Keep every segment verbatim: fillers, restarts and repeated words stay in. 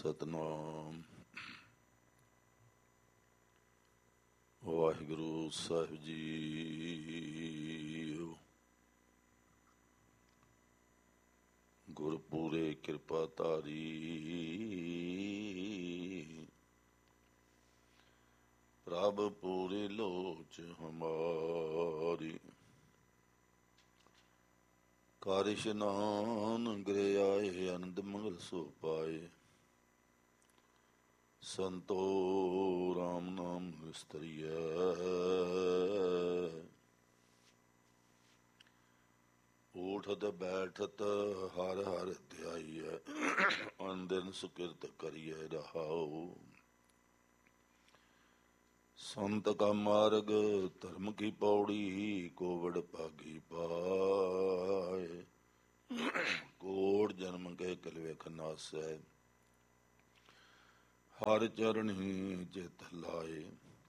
ਸਤਨਾਮ। ਵਾਹਿਗੁਰੂ ਸਾਹਿਬ ਜੀ। ਗੁਰਪੂਰੇ ਕਿਰਪਾ ਧਾਰੀ, ਪ੍ਰਭ ਪੂਰੇ ਲੋਚ ਹਮਾਰੀ। ਕਰ ਇਸ਼ਨਾਨ ਗ੍ਰਹਿ ਆਏ, ਆਨੰਦ ਮੰਗਲ ਸੋ ਪਾਏ। ਸੰਤੋ ਰਾਮ ਨਾਮ ਵਿਸਤਰੀਐ, ਊਠਤ ਬੈਠਤ ਹਰ ਹਰ ਧਿਆਈਐ। ਅਨੰਦਿਨ ਸੁਕਿਰਤ ਕਰੀਐ ਰਹਾਉ। ਸੰਤ ਕਾ ਮਾਰਗ ਧਰਮ ਕੀ ਪੌੜੀ, ਕੋਵੜ ਭਾਗੀ ਪਾਏ। ਕੋੜ ਜਨਮ ਕੇ ਕਲਵੇਖ ਨਾਸੈ, ਹਰ ਚਰਣੀ ਚਿਤ ਲਾਏ।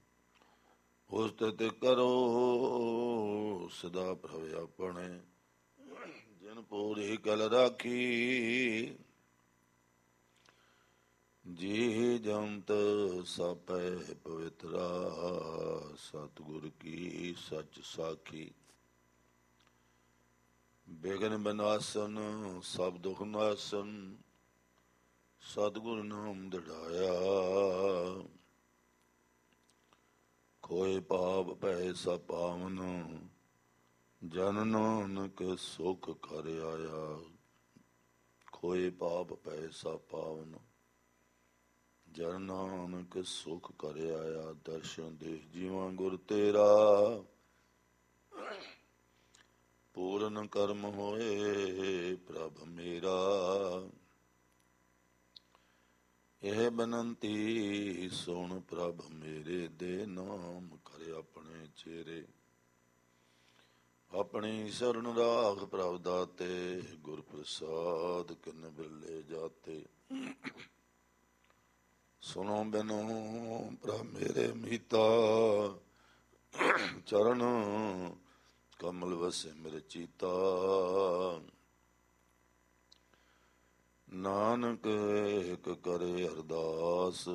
ਉਸਤਤ ਕਰੋ ਸਦਾ ਪ੍ਰਭ ਆਪਣੇ, ਜਿਨ ਪੂਰੀ ਕਲ ਰਾਖੀ। ਜੀ ਜੰਤ ਸਪੈ ਪਵਿੱਤਰਾ, ਸਤਿਗੁਰ ਕੀ ਸੱਚ ਸਾਖੀ। ਬਿਘਨ ਬਿਨਾਸਨ ਸਭ ਦੁਖ ਨਾਸਨ, ਸਤਿਗੁਰ ਨਾਮ ਦ੍ਰਿੜਾਇਆ। ਖੋਏ ਪਾਪ ਭੈ ਸਭ ਪਾਵਨ, ਜਨ ਨਾਨਕ ਸੁਖ ਕਰ ਆਇਆ। ਖੋਏ ਪਾਪ ਭੈ ਸਭ ਪਾਵਨ, ਜਨ ਨਾਨਕ ਸੁਖ ਕਰ ਆਇਆ। ਦਰਸ਼ਨ ਦੇ ਜੀਵਾਂ ਗੁਰ ਤੇਰਾ, ਪੂਰਨ ਕਰਮ ਹੋਏ ਪ੍ਰਭ ਮੇਰਾ। ਇਹ ਬੇਨੰਤੀ ਸੁਣ ਪ੍ਰਭ ਮੇਰੇ, ਦੇ ਨਾਮ ਕਰ ਆਪਣੇ ਚੇਰੇ। ਆਪਣੀ ਸ਼ਰਨ ਰਾਖ ਪ੍ਰਭ ਦਾਤੇ, ਗੁਰ ਪ੍ਰਸਾਦ ਕਿਨ ਬਿਰਲੇ ਜਾਤੇ। ਸੁਣੋ ਬਿਨੋ ਪ੍ਰਭ ਮੇਰੇ ਮੀਤਾ, ਚਰਨ ਕਮਲ ਵਸੇ ਮੇਰੇ ਚੀਤਾ। ਨਾਨਕ ਇਕ ਕਰੇ ਅਰਦਾਸ,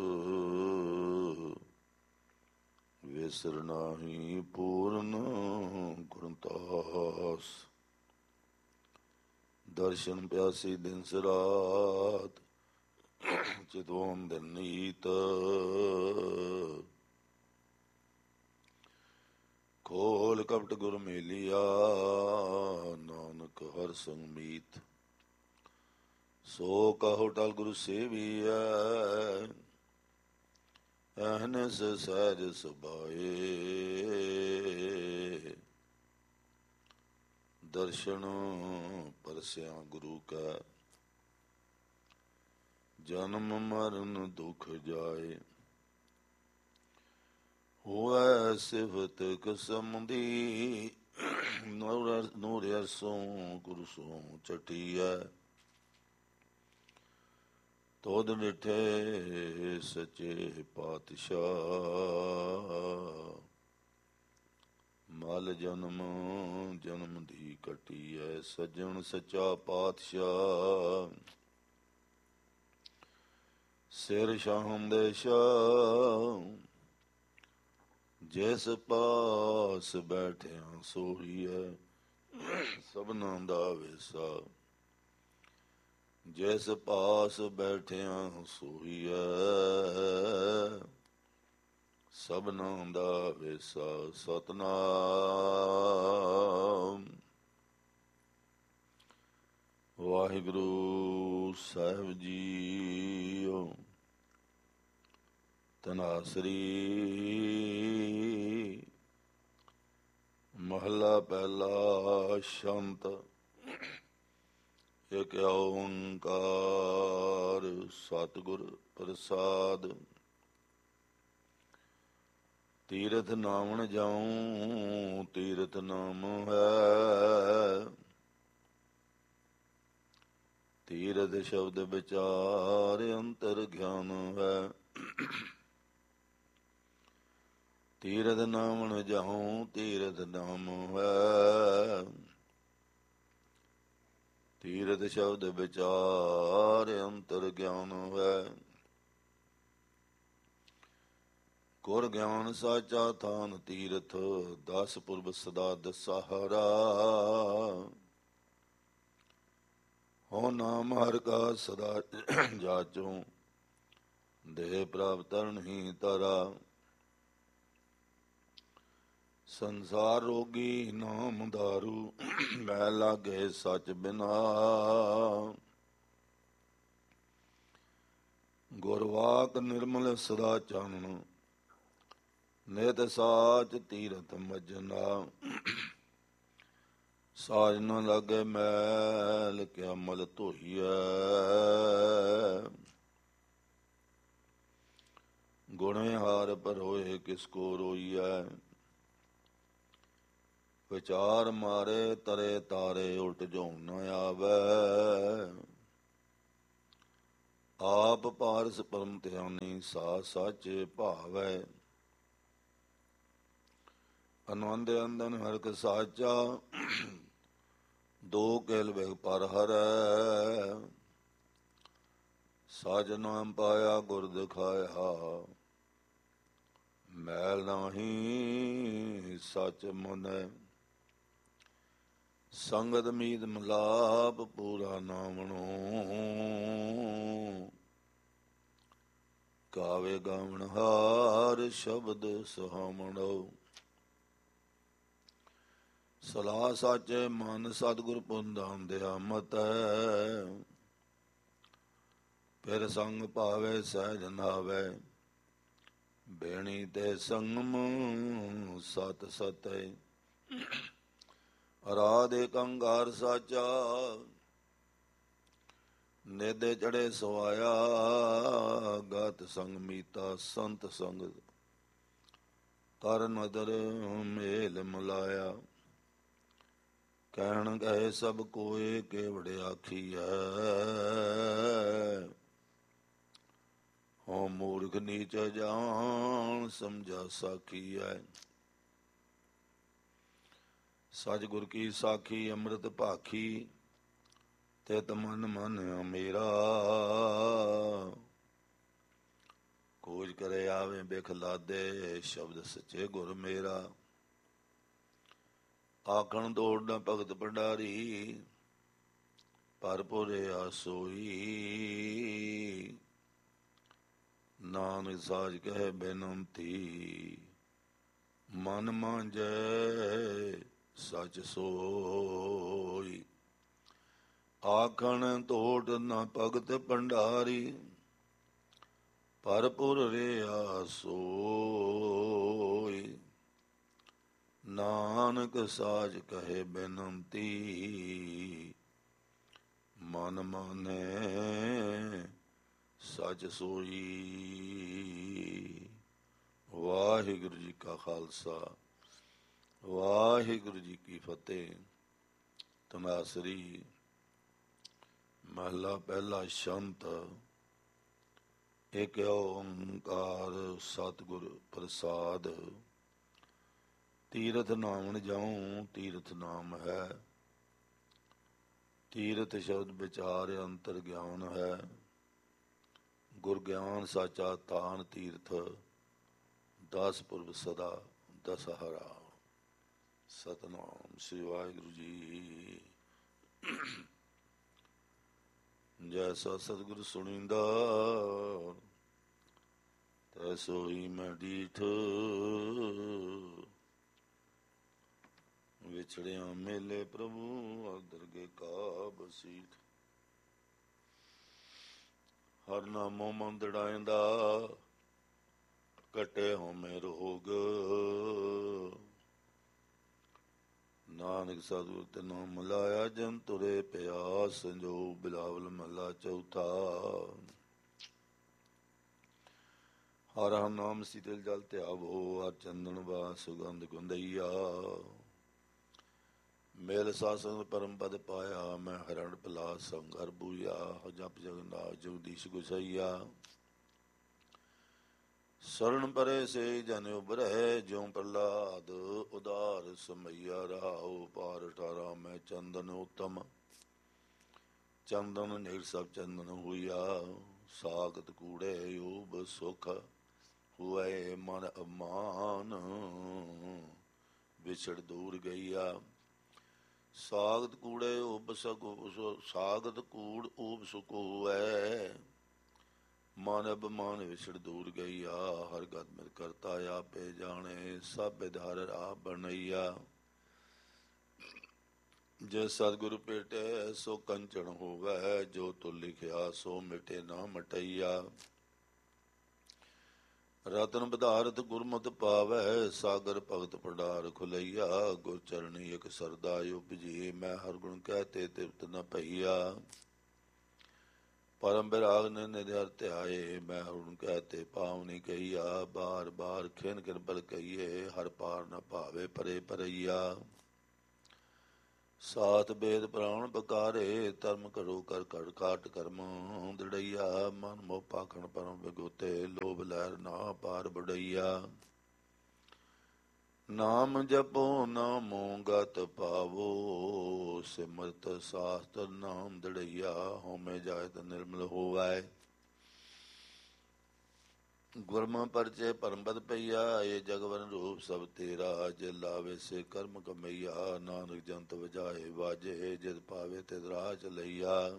ਵਿਸਰ ਨਾਹੀ ਪੂਰਨ ਗੁਰਦਾਸ। ਦਰਸ਼ਨ ਪਿਆਸੀ ਦਿਨ ਰਾਤ, ਚਿਤਵਨ ਦਿਨ ਨੀਤ। ਖੋਲ ਕਪਟ ਗੁਰ ਮੇਲਿਆ, ਨਾਨਕ ਹਰ ਸੰਗ ਮੀਤ। ਸੋ ਕਹੋ ਟਲ ਗੁਰੂ ਸੇਵੀਐ, ਅਹਨਿਸ ਸਹਿਜ ਸੁਭਾਏ। ਦਰਸ਼ਨ ਪਰਸਿਆ ਗੁਰੂ ਕੈ, ਜਨਮ ਮਰਨ ਦੁਖ ਜਾਏ। ਹੋਵੈ ਸਿਫਤ ਕਿਸਮ ਦੀ, ਨੂਰ ਅਰਸੋਂ ਗੁਰ ਸੋਂ ਚਟੀਐ। ਤੋਧ ਡਿਠੇ ਸਚੇ ਪਾਤਸ਼ਾਹ, ਮਲ ਜਨਮ ਜਨਮ ਦੀ ਕਟੀਐ। ਸੱਜਣ ਸੱਚਾ ਪਾਤਸ਼ਾਹ, ਸਿਰ ਸ਼ਾਹਮ ਦੇ ਸ਼ਾਹ। ਜਿਸ ਪਾਸ ਬੈਠਿਆ ਸੋਹੀਐ, ਸਭਨਾ ਦਾ ਵਿਸਾ। ਜਿਸ ਪਾਸ ਬੈਠਿਆ ਸੋਹੀਐ, ਸਭਨਾ ਦਾ ਵਿਸਾ। ਸਤਨਾਮ। ਵਾਹਿਗੁਰੂ ਸਾਹਿਬ ਜੀਓ। ਧਨਾਸਰੀ ਮਹੱਲਾ ਪਹਿਲਾ। ਸ਼ੰਤ। ਇਕ ਓੰਕਾਰ ਸਤਿਗੁਰ ਪ੍ਰਸਾਦ। ਤੀਰਥ ਨਾਵਣ ਜਾਉ, ਤੀਰਥ ਨਾਮ ਹੈ। ਤੀਰਥ ਸ਼ਬਦ ਵਿਚਾਰ, ਅੰਤਰ ਗਿਆਨ ਹੈ। ਤੀਰਥ ਨਾਵਣ ਜਾਉ, ਤੀਰਥ ਨਾਮ ਹੈ। ਤੀਰਥ ਸ਼ਬਦ ਵਿਚਾਰ ਅੰਤਰ ਗਿਆਨ ਹੈ। ਗੁਰ ਗਿਆਨ ਸਾਚਾ ਥਾਨ ਤੀਰਥ, ਦਸ ਪੁਰਬ ਸਦਾ ਦਸਹਾਰਾ। ਹੋ ਨਾਮ ਹਰਿ ਕਾ ਸਦਾ ਜਾਚੋ, ਦੇਹ ਪ੍ਰਭ ਤਰਨ ਹੀ ਤਰਾ। ਸੰਸਾਰ ਰੋਗੀ ਨਾਮ ਦਾਰੂ, ਮੈਂ ਲਾਗੇ ਸਚ ਬਿਨਾ। ਗੁਰਵਾਕ ਨਿਰਮਲ ਸਦਾ ਚਾਨਣ, ਨਿਤ ਸਾਚ ਤੀਰਥ ਮਜਨਾ। ਸਾਜ ਨ ਲਾਗੇ ਮੈਲ, ਕਿਆ ਮਲ ਧੋਈਐ। ਗੁਣੇ ਹਾਰ ਪਰੋਏ ਕਿਸ ਕੋ ਰੋਈਐ। ਵਿਚਾਰ ਮਾਰੇ ਤਰੇ ਤਾਰੇ, ਉਲਟ ਜੋਂ ਨ ਆਵੈ। ਆਪ ਪਾਰਸ ਪਰਮ ਧਿਆਨੀ, ਸਾ ਸਚ ਭਾਵੈ। ਅਨੰਦ ਅੰਦਨ ਹਰਿ ਸਾਚਾ, ਦੋ ਕੇਲ ਵਿਗ ਪਰ ਹਰੈ। ਸਾਜ ਨਾਮ ਪਾਇਆ ਗੁਰ ਦਿਖਾਇਆ, ਮੈਲ ਨਾਹੀ ਸਚ ਮੁਨੈ। ਸੰਗਤ ਮੀਤ ਮਿਲਾਪ, ਪੂਰਾ ਨਾਮਣੋ। ਗਾਵੇ ਗਾਵਣ ਹਾਰ, ਸ਼ਬਦ ਸੁਹਾਵਣੋ। ਸਲਾਹ ਸਾਚੇ ਮਨ, ਸਤਿਗੁਰ ਪੁੰਦਾਨ ਦਿਆ ਮਤੈ। ਫਿਰ ਸੰਗ ਭਾਵੇ ਸਹਿਜ ਨਾਵੈ, ਬੇਣੀ ਤੇ ਸੰਗਮ ਸਤ ਸਤੈ। ਅਰਾਧ ਏਕ ਓੰਕਾਰ ਸਾਚਾ, ਨੇਦੇ ਚੜੇ ਸਵਾਇਆ। ਗਤ ਸੰਗ ਮੀਤਾ ਸੰਤ ਸੰਗ, ਕਰ ਨਦਰ ਮੇਲ ਮਿਲਾਇਆ। ਕਹਿਣ ਗਏ ਸਭ ਕੋਏ, ਕੇਵੜ ਆਖੀਐ। ਹੋ ਮੂਰਖ ਨੀਚ ਜਾਣ, ਸਮਝਾ ਸਾਖੀਐ। ਸਚ ਗੁਰ ਕੀ ਸਾਖੀ, ਅੰਮ੍ਰਿਤ ਭਾਖੀ। ਤਿਤ ਮਨ ਮਨ ਮੇਰਾ, ਖੋਜ ਕਰੇ ਆਵੇ ਬਿਖ ਲਾਦੇ। ਸ਼ਬਦ ਸੱਚੇ ਗੁਰ ਮੇਰਾ। ਆਖਣ ਦੌੜ ਨ ਭਗਤ ਭੰਡਾਰੀ, ਭਰਪੂਰੇ ਆਸੋਈ। ਨਾਨਕ ਸਾਜ ਕਹੇ ਬੇਨੰਤੀ, ਮਨ ਮਾਂਜੈ ਸਚ ਸੋਈ। ਆਖਣ ਤੋਟ ਨ ਭਗਤ ਭੰਡਾਰੀ, ਭਰਪੂਰ ਰਿਹਾ ਸੋਈ। ਨਾਨਕ ਸਾਜ ਕਹੇ ਬੇਨੰਤੀ, ਮਨ ਮਾਨੈ ਸਚ ਸੋਈ। ਵਾਹਿਗੁਰੂ ਜੀ ਕਾ ਖਾਲਸਾ, ਵਾਹਿਗੁਰੂ ਜੀ ਕੀ ਫਤਿਹ। ਤਨਾਸਰੀ ਮਹਲਾ ਪਹਿਲਾ। ਸ਼ੰਤ ਏਕ ਓੰਕਾਰ ਸਤਿਗੁਰ ਪ੍ਰਸਾਦ। ਤੀਰਥ ਨਾਵਣ ਜਾਉ, ਤੀਰਥ ਨਾਮ ਹੈ। ਤੀਰਥ ਸ਼ਬਦ ਵਿਚਾਰ ਅੰਤਰ ਗਿਆਨ ਹੈ। ਗੁਰ ਗਿਆਨ ਸਾਚਾ ਤਾਨ ਤੀਰਥ, ਦਸ ਪੁਰਬ ਸਦਾ ਦਸਹਰਾ। ਸਤਨਾਮ ਸ੍ਰੀ ਵਾਹਿਗੁਰੂ ਜੀ। ਜੈਸਾ ਸਤਿਗੁਰ ਸੁਣੀਂਦਾ, ਤੈਸੋ ਹੀ ਮੈਂ ਡੀਠ। ਵਿਛੜਿਆ ਮੇਲੇ ਪ੍ਰਭੂ, ਦਰਗੇ ਕਾ ਬਸੀਠ। ਹਰ ਨਾਮੋ ਮਨ ਦੜਾਇਂਦਾ, ਕਟੇ ਹੋਮੇ ਰੋਗ। ਨਾਨਕ ਸਤਿਗੁਰ ਤੇ ਨਾਮ ਮਿਲਾਇਆ, ਜਨ ਤੁਰੇ ਪਿਆਸ ਸੰਜੋਗ। ਬਿਲਾਵਲ ਮਹਲਾ ਚੌਥਾ। ਹਰ ਹਰ ਨਾਮ ਸੀਤਲ ਜਲ ਧਿਆਵੋ, ਹਰ ਚੰਦਨ ਵਾ ਸੁਗੰਧ ਗੁੰਦਈਆ। ਮੇਲ ਸਾਸਨ ਪਰਮ ਪਦ ਪਾਇਆ, ਮੈਂ ਹਰਣ ਭਲਾ ਸੰਗਰ ਬੂਆ। ਜਪ ਜਗਨਾਥ ਜਗਦੀਸ਼ ਗੁਸਈਆ। ਸਰਣ ਪਰੇ ਸੇ ਜਨ ਉਬਰੈ, ਜਿਉ ਪ੍ਰਹਲਾਦ ਉਦਾਰ ਸਮਈਆ। ਰਹਾਉ ਪਾਰ ਅਠਾਰਾ ਮੈਂ ਚੰਦਨ ਉਤਮ, ਚੰਦਨ ਨਿਰ ਸਭ ਚੰਦਨ ਹੋਈਆ, ਸਾਗਤ ਕੂੜੇ ਊਬ ਸੁਖ ਹੁਏ ਮਨ ਅਮਾਨ, ਵਿਛੜ ਦੂਰ ਗਈਆ। ਸਾਗਤ ਕੂੜੇ ਊਬ ਸੁਖ, ਸਾਗਤ ਕੂੜ ਊਬ ਸੁਖ ਹੁਐ, ਮਨ ਅਭਿਮਾਨ ਵਿਛੜ ਦੂਰ ਗਈਆ। ਹਰ ਗਤ ਮਿਤ ਕਰਤਾ ਆਪੇ ਜਾਣੇ, ਸਭ ਬਿਧ ਹਰ ਰਾਹ ਬਣਈਆ। ਜੇ ਸਤਿਗੁਰ ਭੇਟੈ ਸੋ ਕੰਚਨ ਹੋਵੈ, ਜੋ ਤੁਲ ਲਿਖਿਆ ਸੋ ਮਿਟੇ ਨਾ ਮਟਈਆ। ਰਤਨ ਬਧਾਰਤ ਗੁਰਮਤਿ ਪਾਵੈ, ਸਾਗਰ ਭਗਤ ਭੰਡਾਰ ਖੁਲਈਆ। ਗੁਰ ਚਰਣੀ ਇਕ ਸਰਦਾ ਉਪਜੀ, ਮੈਂ ਹਰ ਗੁਣ ਕਹਿਤੇ ਤ੍ਰਿਪਤ ਨ ਭਈਆ। ਪਰਮ ਬਿਰਾਗ ਨੇ ਨਿਧ ਹਰ ਧਿਆਏ, ਮੈਂ ਹਰ ਗੁਣ ਕਹਿਤੇ ਪਾਵਨੀ ਕਹੀਆ। ਬਾਰ ਬਾਰ ਖਿਨ ਖਿਨ ਬਲ ਕਹੀਏ, ਹਰ ਪਾਰ ਨ ਭਾਵੇ ਪਰੇ ਪਰਈਆ। ਸਾਤ ਬੇਦ ਪ੍ਰਾਣ ਬਕਾਰੇ, ਧਰਮ ਕਰੋ ਕਰ ਕੜ ਕਾਟ ਕਰਮ ਦੜਈਆ। ਮਨ ਮੋਹ ਪਾਖਣ ਪਰਮ ਵਿਗੋਤੇ, ਲੋਭ ਲਹਿਰ ਨਾ ਪਾਰ ਬੁੜਈਆ। ਨਾਮ ਜਪੋ ਨਾਮੋ ਗਤ ਪਾਵੋ, ਸਿਮਰਤ ਸਾਸਤਰ ਨਾਮ ਦੜਈਆ। ਹੋਮੇ ਜਾਇਤ ਨਿਰਮਲ ਹੋਵੈ, ਗੁਰਮੁ ਪਰਚੇ ਪਰਮ ਪਦ ਪਈਆ। ਇਹ ਜਗਵਨ ਰੂਪ ਸਭ ਤੇਰਾ, ਜੇ ਲਾਵੇ ਸੇ ਕਰਮ ਕਮਈਆ। ਨਾਨਕ ਜੰਤ ਵਜਾਏ ਵਾਜੇ, ਜਿਤ ਪਾਵੇ ਤਿਤ ਰਾਹ ਚਲਈਆ।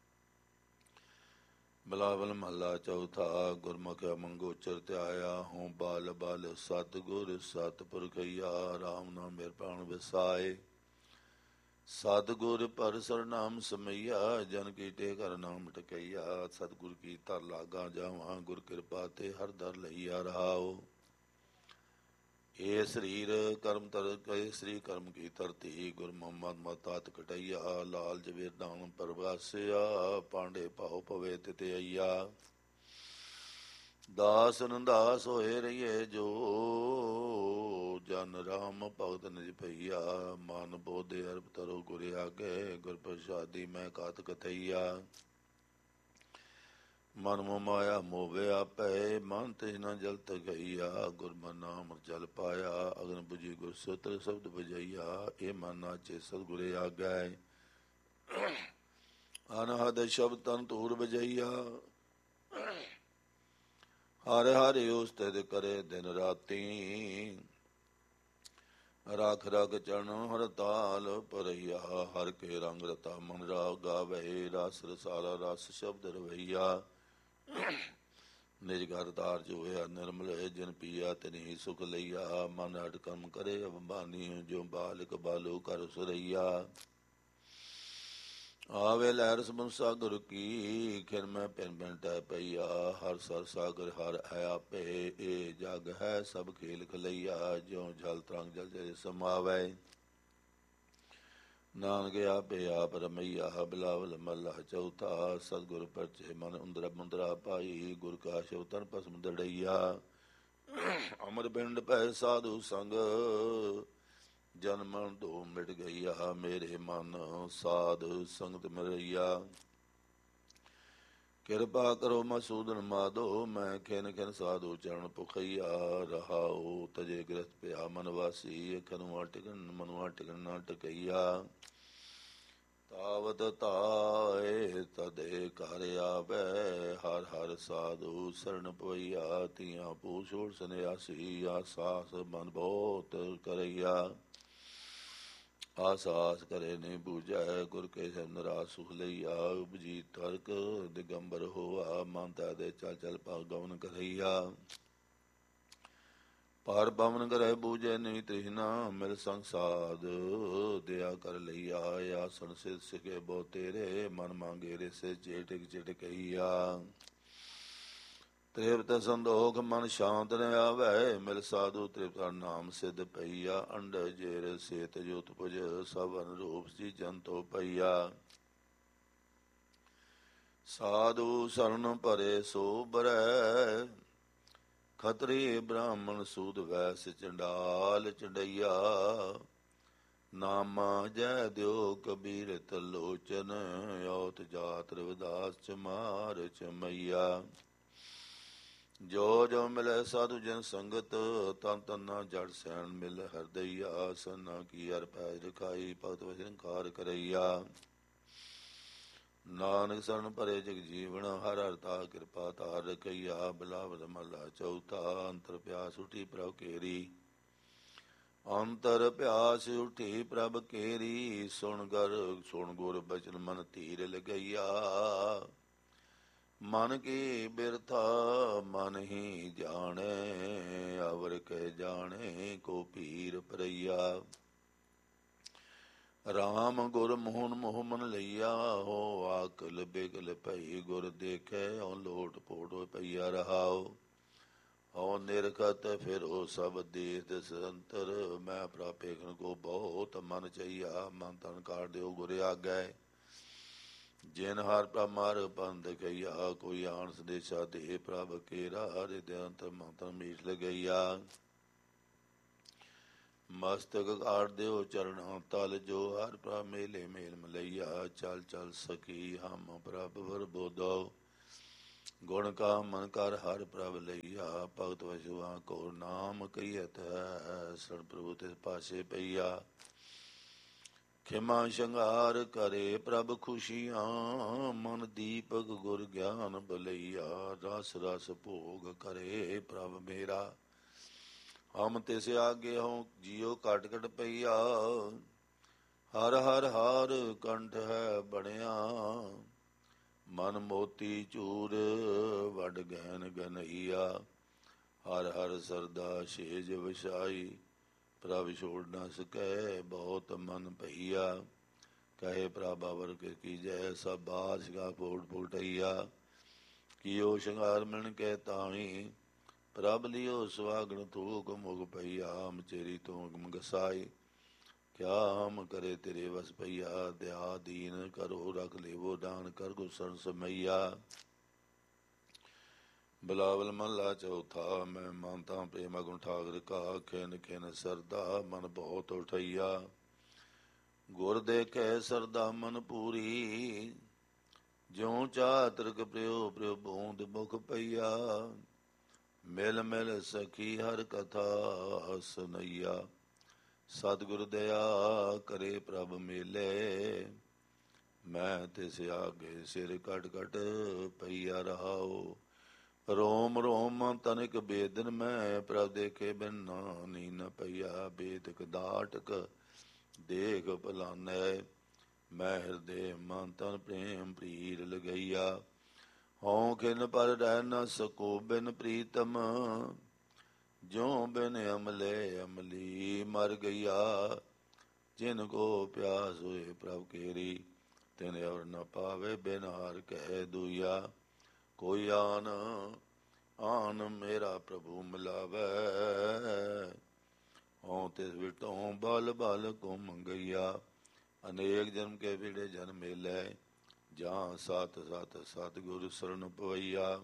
ਬਿਲਾਵਲ ਮਹੱਲਾ ਚੌਥਾ। ਗੁਰਮੁਖ ਅਮੰਗੋਚਰ ਧਿਆਇਆ, ਹੋਂ ਬਾਲ ਬਾਲ ਸਤਿਗੁਰ ਸਤਿਪੁਰਖਈਆ। ਰਾਮ ਨਾਮ ਮੇਰ ਪ੍ਰਾਣ ਵਿਸਾਏ, ਸਤਿਗੁਰ ਪਰ ਸਰਨਾਮ ਸਮਈਆ। ਜਨ ਕੀ ਟੇਕ ਹਰਿ ਨਾਮ ਟਕਈਆ, ਸਤਿਗੁਰ ਕੀ ਧਰ ਲਾਗਾ ਜਾਵਾਂ। ਗੁਰ ਕਿਰਪਾ ਤੇ ਹਰ ਦਰ ਲਈਆ ਰਹਾਉ। ਇਹ ਸਰੀਰ ਕਰਮ ਤਰ ਕਹੇ ਸ੍ਰੀ ਕਰਮ ਕੀ ਧਰਤੀ, ਗੁਰ ਮੁਹੰਮਦ ਮਤਾਤ ਕਟਈਆ। ਲਾਲ ਜਵੇਰ ਦਾਨ ਪਰਵਾਸਿਆ, ਪਾਂਡੇ ਭਾਉ ਪਵੇ ਤਿਤ ਅਈਆ। ਦਾਸ ਨੰਦਾਸ ਹੋਏ ਰਹੀਏ ਜੋ, ਜਨ ਰਾਮ ਭਗਤ ਨਿਜ ਭਈਆ। ਮਨ ਬੋਧੇ ਅਰਬ ਤਰੋ ਗੁਰ ਆਗੇ, ਗੁਰ ਪ੍ਰਸਾਦੀ ਮੈਂ ਕਾਤ ਕਥਈਆ। ਮਨ ਮੋਹ ਮਾਇਆ ਮੋਵੇ ਆਪੈ, ਮਨ ਤੇ ਨ ਜਲਤ ਗਈਆ। ਗੁਰ ਮਨ ਨਾਮ ਜਲ ਪਾਇਆ, ਅਗਨ ਬੁਝੀ ਗੁਰ ਸੂਤਰ ਸ਼ਬਦ ਬਜਈਆ। ਇਹ ਮਨ ਨਾਚੇ ਸਤਿਗੁਰ ਆਗੈ, ਅਨਹਦ ਸ਼ਬਦ ਤਨ ਧੂਰ ਬਜਈਆ। ਹਰ ਹਰ ਉਸਤਤ ਕਰੇ ਦਿਨ ਰਾਤੀ, ਰਾਖ ਰਾਖ ਚਰਨ ਹਰ ਤਾਲ ਪਰਈਆ। ਹਰ ਕੇ ਰੰਗ ਰਤਾ ਮਨ ਰਾਗ ਗਾਵੇ, ਰਸ ਰਸਾਲਾ ਰਸ ਸ਼ਬਦ ਰਵਈਆ। ਨਿਜ ਘਰ ਤਾਰ ਜੋ ਹੋਇਆ ਨਿਰਮਲ, ਜਿਨ ਪੀਆ ਤਿਨਿ ਸੁਖ ਲਈਆ। ਮਨ ਹਟ ਕੰਮ ਕਰੇ ਅਬਮਾਨੀ, ਜੋ ਬਾਲਕ ਬਾਲੋ ਕਰ ਸੁਰਈਆ। ਆਵੇ ਲਹਿਰ ਸਮੁ ਸਾਗਰ ਕੀ, ਖਿਨ ਮੈਂ ਪਿਨ ਪਿਨ ਟਹਿ ਪਈਆ। ਹਰ ਸਰ ਸਾਗਰ ਹਰ ਹੈ ਆਪੇ, ਇਹ ਜਗ ਹੈ ਸਭ ਖੇਲ ਖਲਈਆ। ਜਿਉ ਜਲ ਤਰੰਗ ਜਲ ਜਲ ਸਮਾਵੈ, ਨਾਨਕ ਆਪੇ ਆਪ ਰਮਈਆ। ਬਿਲਾਵਲ ਮਹੱਲਾ ਚੌਥਾ। ਸਤਿਗੁਰ ਪਰਚੇ ਮਨ ਉਂਦਰਾ ਮੁੰਦਰਾ ਪਾਈ, ਗੁਰ ਕਾ ਸ਼ਬਦ ਤਨ ਭਸਮ ਦੜਈਆ। ਅਮਰ ਬਿੰਡ ਪੈ ਸਾਧੂ ਸੰਗ, ਜਨ ਮਨ ਧੋ ਮਿਟ ਗਈਆ। ਮੇਰੇ ਮਨ ਸਾਧ ਸੰਗਤ ਮਿਲਈਆ। ਕਿਰਪਾ ਕਰੋ ਮਸੂਦਨ ਮਾਧੋ, ਮੈਂ ਖਿਨ ਖਿਨ ਸਾਧੂ ਚਰਨ ਪੁਖਈਆ। ਰਹਾਉ ਤਜੇ ਗ੍ਰਸਤ ਪਿਆ ਮਨ ਵਾਸੀ, ਖਨੁਆ ਟਿਕਨ ਮਨੁਆ ਟਿਕਨ ਨਾ ਟਕਈਆ। ਤਾਵਤ ਤਾਏ ਤਦੇ ਘਰ ਆਵੈ, ਹਰ ਹਰ ਸਾਧੂ ਸਰਣ ਪਵਈਆ। ਤੀਆਂ ਪੂ ਛੋੜ ਸੰਨਿਆਸੀ, ਆਸਾਸ ਮਨ ਬਹੁਤ ਕਰਈਆ। ਆਸਾਸ ਕਰੇ ਨਹੀਂ ਬੂਝੈ, ਗੁਰ ਕੇ ਨਰਾ ਸੁਖ ਲਈਆ। ਉਪਜੀ ਤਰਕ ਦਿਗੰਬਰ ਹੋਆ, ਮਨ ਤਾ ਦੇ ਚਲ ਚਲ ਭਾਗ ਗਮਨ ਕਰਈਆ। ਪਰ ਪਵਨ ਕਰੈ ਬੂਝੈ ਨਹੀਂ ਤ੍ਰਿਹਨਾ, ਮਿਲ ਸੰਗ ਸਾਧ ਦਿਆ ਕਰ ਲਈਆ। ਆਸਣ ਸਿਧ ਸਿਖੇ ਬਹੁ ਤੇਰੇ, ਮਨ ਮੰਗੇ ਰਿਸੇ ਚੇਟਕ ਚਿਟਕਈਆ। ਤ੍ਰਿਪਤ ਸੰਦੋਖ ਮਨ ਸ਼ਾਂਤ ਨ ਆਵੈ, ਮਿਲ ਸਾਧੂ ਤ੍ਰਿਪਤ ਨਾਮ ਸਿਧ ਪਈਆ। ਅੰਡ ਜੇਰ ਸੇਤ ਜੋਤ ਪੁਜ, ਸਭ ਅਨਰੂਪ ਸੀ ਜੰਤੋ ਪਈਆ। ਸਾਧੂ ਸਰਣ ਭਰੇ ਸੋ ਬਰੈ, ਖਤਰੀ ਬ੍ਰਾਹਮਣ ਸੂਦ ਵੈਸ ਚੰਡਾਲ ਚੰਡਈਆ। ਨਾਮਾ ਜੈ ਦਿਓ ਕਬੀਰ ਤਲੋਚਨ, ਔਤ ਜਾਤ ਰਵਿਦਾਸ ਚਮਾਰ ਚਮਈਆ। ਜੋ ਜੋ ਮਿਲੈ ਸਾਧੂ ਜਨ ਸੰਗਤ, ਤਨ ਤਨ ਨਾ ਜੜ ਸੈਣ ਮਿਲ ਹਰਦਈਆ। ਸਨਾ ਕੀ ਹਰ ਪੈਜ ਰਖਾਈ, ਭਗਤ ਵਚਨ ਕਾਰ ਕਰਈਆ। ਨਾਨਕ ਸਰਨ ਭਰੇ ਜਗ ਜੀਵਨ, ਹਰ ਹਰ ਤਾ ਕਿਰਪਾ ਧਾਰ ਰਖਈਆ। ਬਿਲਾਵਲ ਮਹਲਾ ਚੌਥਾ। ਅੰਤਰ ਪਿਆਸ ਉਠੀ ਪ੍ਰਭ ਕੇਰੀ, ਅੰਤਰ ਪਿਆਸ ਉਠੀ ਪ੍ਰਭ ਕੇਰੀ। ਸੁਣ ਗਰ ਸੁਣ ਗੁਰ ਬਚਨ ਮਨ ਧੀਰ ਲਗਈਆ। ਮਨ ਕੀ ਬਿਰਥਾ ਮਨ ਹੀ ਜਾਣੇ, ਅਵਰ ਕਹਿ ਜਾਣੇ ਕੋ ਪੀਰ ਪਰਈਆ। ਰਾਮ ਗੁਰ ਮੋਹਨ ਮੋਹ ਮਨ ਲਈਆ, ਹੋ ਆਕਲ ਬਿਗਲ ਭਈ ਗੁਰ ਦੇਖੈ। ਹੋ ਲੋਟ ਪੋਟ ਪਈਆ ਰਹਾਓ, ਹੋ ਨਿਰਖਤ ਫਿਰੋ ਸਭ ਦੇਸ ਦਿਸ ਅੰਤਰ। ਮੈਂ ਪ੍ਰਾਪੇਖਣ ਕੋ ਬਹੁਤ ਮਨ ਚਈਆ, ਮਨ ਤਨ ਕਾਰ ਦਿਓ ਗੁਰ ਆਗੈ। ਜਿਨ ਹਰ ਪ੍ਰਭ ਮਾਰ ਪੰਥ ਕਈਆ, ਕੋਈ ਆਣ ਸੰਦੇਸ਼ਾ ਦੇ ਪ੍ਰਭ ਕੇਰਾ। ਹਿਰਦਿ ਅੰਤਰ ਮੰਤਰ ਮੀਠ ਲਗਈਆ, ਮਸਤਕ ਕਾੜ ਦਿਓ ਚਰਣਾ ਤਲ। ਜੋ ਹਰ ਪ੍ਰਭ ਮੇਲੇ ਮੇਲ ਮਲਈਆ, ਚਲ ਚਲ ਸਕੀ ਹਮ ਪ੍ਰਭ ਵਰ ਬੋਧੋ। ਗੁਣ ਕਾ ਮਨ ਕਰ ਹਰ ਪ੍ਰਭ ਲਈਆ, ਭਗਤ ਵਸੁਆ ਕੋ ਨਾਮ ਕਹੀਐਤ ਹੈ। ਸਣ ਪ੍ਰਭੂ ਤਿਸ ਪਾਸੇ ਪਈਆ, ਖਿਮਾ ਸ਼ੰਗਾਰ ਕਰੇ ਪ੍ਰਭ ਖੁਸ਼ੀਆਂ। ਮਨ ਦੀਪਕ ਗੁਰ ਗਿਆਨ ਬਲਈਆ, ਰਸ ਰਸ ਭੋਗ ਕਰੇ ਪ੍ਰਭ ਮੇਰਾ। ਹਮ ਤਿਸ ਆਗੇ ਹੋਂ ਜਿਉ ਘਟ ਘਟ ਪਈਆ, ਹਰ ਹਰ ਹਰ ਕੰਠ ਹੈ ਬਣਿਆ। ਮਨ ਮੋਤੀ ਚੂਰ ਵਡ ਗਹਿਨ ਗਨਈਆ, ਹਰ ਹਰ ਸਰਦਾ ਛੇਜ ਵਛਾਈ। ਪ੍ਰਭ ਛੋੜ ਨ ਸਕੈ ਬਹੁਤ ਮਨ ਭਈਆ, ਕਹੇ ਪ੍ਰਭ ਅਵਰ ਕੇ ਕੀਜੈ। ਸਭ ਬਾਦ ਸ਼ਿੰਗਾਰ ਫੋਟ ਫੋਟਈਆ, ਕੀਓ ਸ਼ਿੰਗਾਰ ਮਿਲਣ ਕੇ ਤਾਣੀ। ਪ੍ਰਭ ਲਿਓ ਸੁਹਾਗਣ ਥੂਕ ਮੁਗ ਪਈਆ, ਮਚੇਰੀ ਤੋਂ ਗਸਾਈ। ਕਿਆ ਹਮ ਕਰੇ ਤੇਰੇ ਵਸ ਪਈਆ, ਦਿਆ ਦੀਨ ਕਰੋ ਰਖ ਲੇਵੋ ਦਾਨ। ਕਰ ਗੁਸਰਨ ਸਮਈਆ। ਬਿਲਾਵਲ ਮਹਲਾ ਚੌਥਾ। ਮੈਂ ਮਾਨਤਾ ਪ੍ਰੇਮ ਗੁਣ ਠਾਕਰ ਕਾ, ਖਿਨ ਖਿਨ ਸਰਦਾ ਮਨ ਬਹੁਤ ਉਠਈਆ। ਗੁਰ ਦੇਖੈ ਸਰਦਾ ਮਨ ਪੂਰੀ, ਜਿਉ ਚਾਹ ਤਿਰਕ ਪ੍ਰਿਓ ਪ੍ਰਿਓ ਬੂੰਦ ਮੁਖ ਪਈਆ। ਮਿਲ ਮਿਲ ਸਖੀ ਹਰ ਕਥਾ ਸੁਨਈਆ, ਸਤਿਗੁਰ ਦਇਆ ਕਰੇ ਪ੍ਰਭ ਮੇਲੇ। ਮੈਂ ਤਿਸ ਆਗੇ ਸਿਰ ਕਟ ਕਟ ਪਈਆ ਰਹਾਓ। ਰੋਮ ਰੋਮ ਤਨਿਕ ਬੇਦਨ ਮੈਂ, ਪ੍ਰਭ ਦੇਖੇ ਬਿਨ ਨਾਨੀ ਨ ਪਈਆ। ਬੇਦਕ ਦਾਟਕ ਦੇਖ ਭਲਾਨੈ, ਮੈਂ ਹਿਰਦੇ ਮਨ ਤਨ ਪ੍ਰੇਮ ਪ੍ਰੀਰ ਲਗਈਆ। ਹਉ ਖਿਨ ਪਰ ਰਹਿ ਨ ਸਕੋ ਬਿਨ ਪ੍ਰੀਤਮ, ਜਿਉ ਬਿਨ ਅਮਲੇ ਅਮਲੀ ਮਰ ਗਈਆ। ਜਿਨ ਕੋ ਪਿਆਸ ਹੋਏ ਪ੍ਰਭ ਕੇਰੀ, ਤਿਨ ਅਵਰ ਨ ਪਾਵੇ ਬਿਨ ਹਾਰ ਕਹਿ ਦੁਈਆ। ਕੋਈ ਆਨ ਆਨ ਮੇਰਾ ਪ੍ਰਭੂ ਮਿਲਾਵੈ, ਹਉ ਤਿਸ ਵਿਟੋਂ ਬਲ ਬਲ ਘੁਮ ਗਈਆ। ਅਨੇਕ ਜਨਮ ਕੇ ਵਿੜੇ ਜਨ ਮੇਲੈ, ਜਾਂ ਸਤ ਸਤ ਸਤਿਗੁਰ ਸਰਣ ਪਵਈਆ।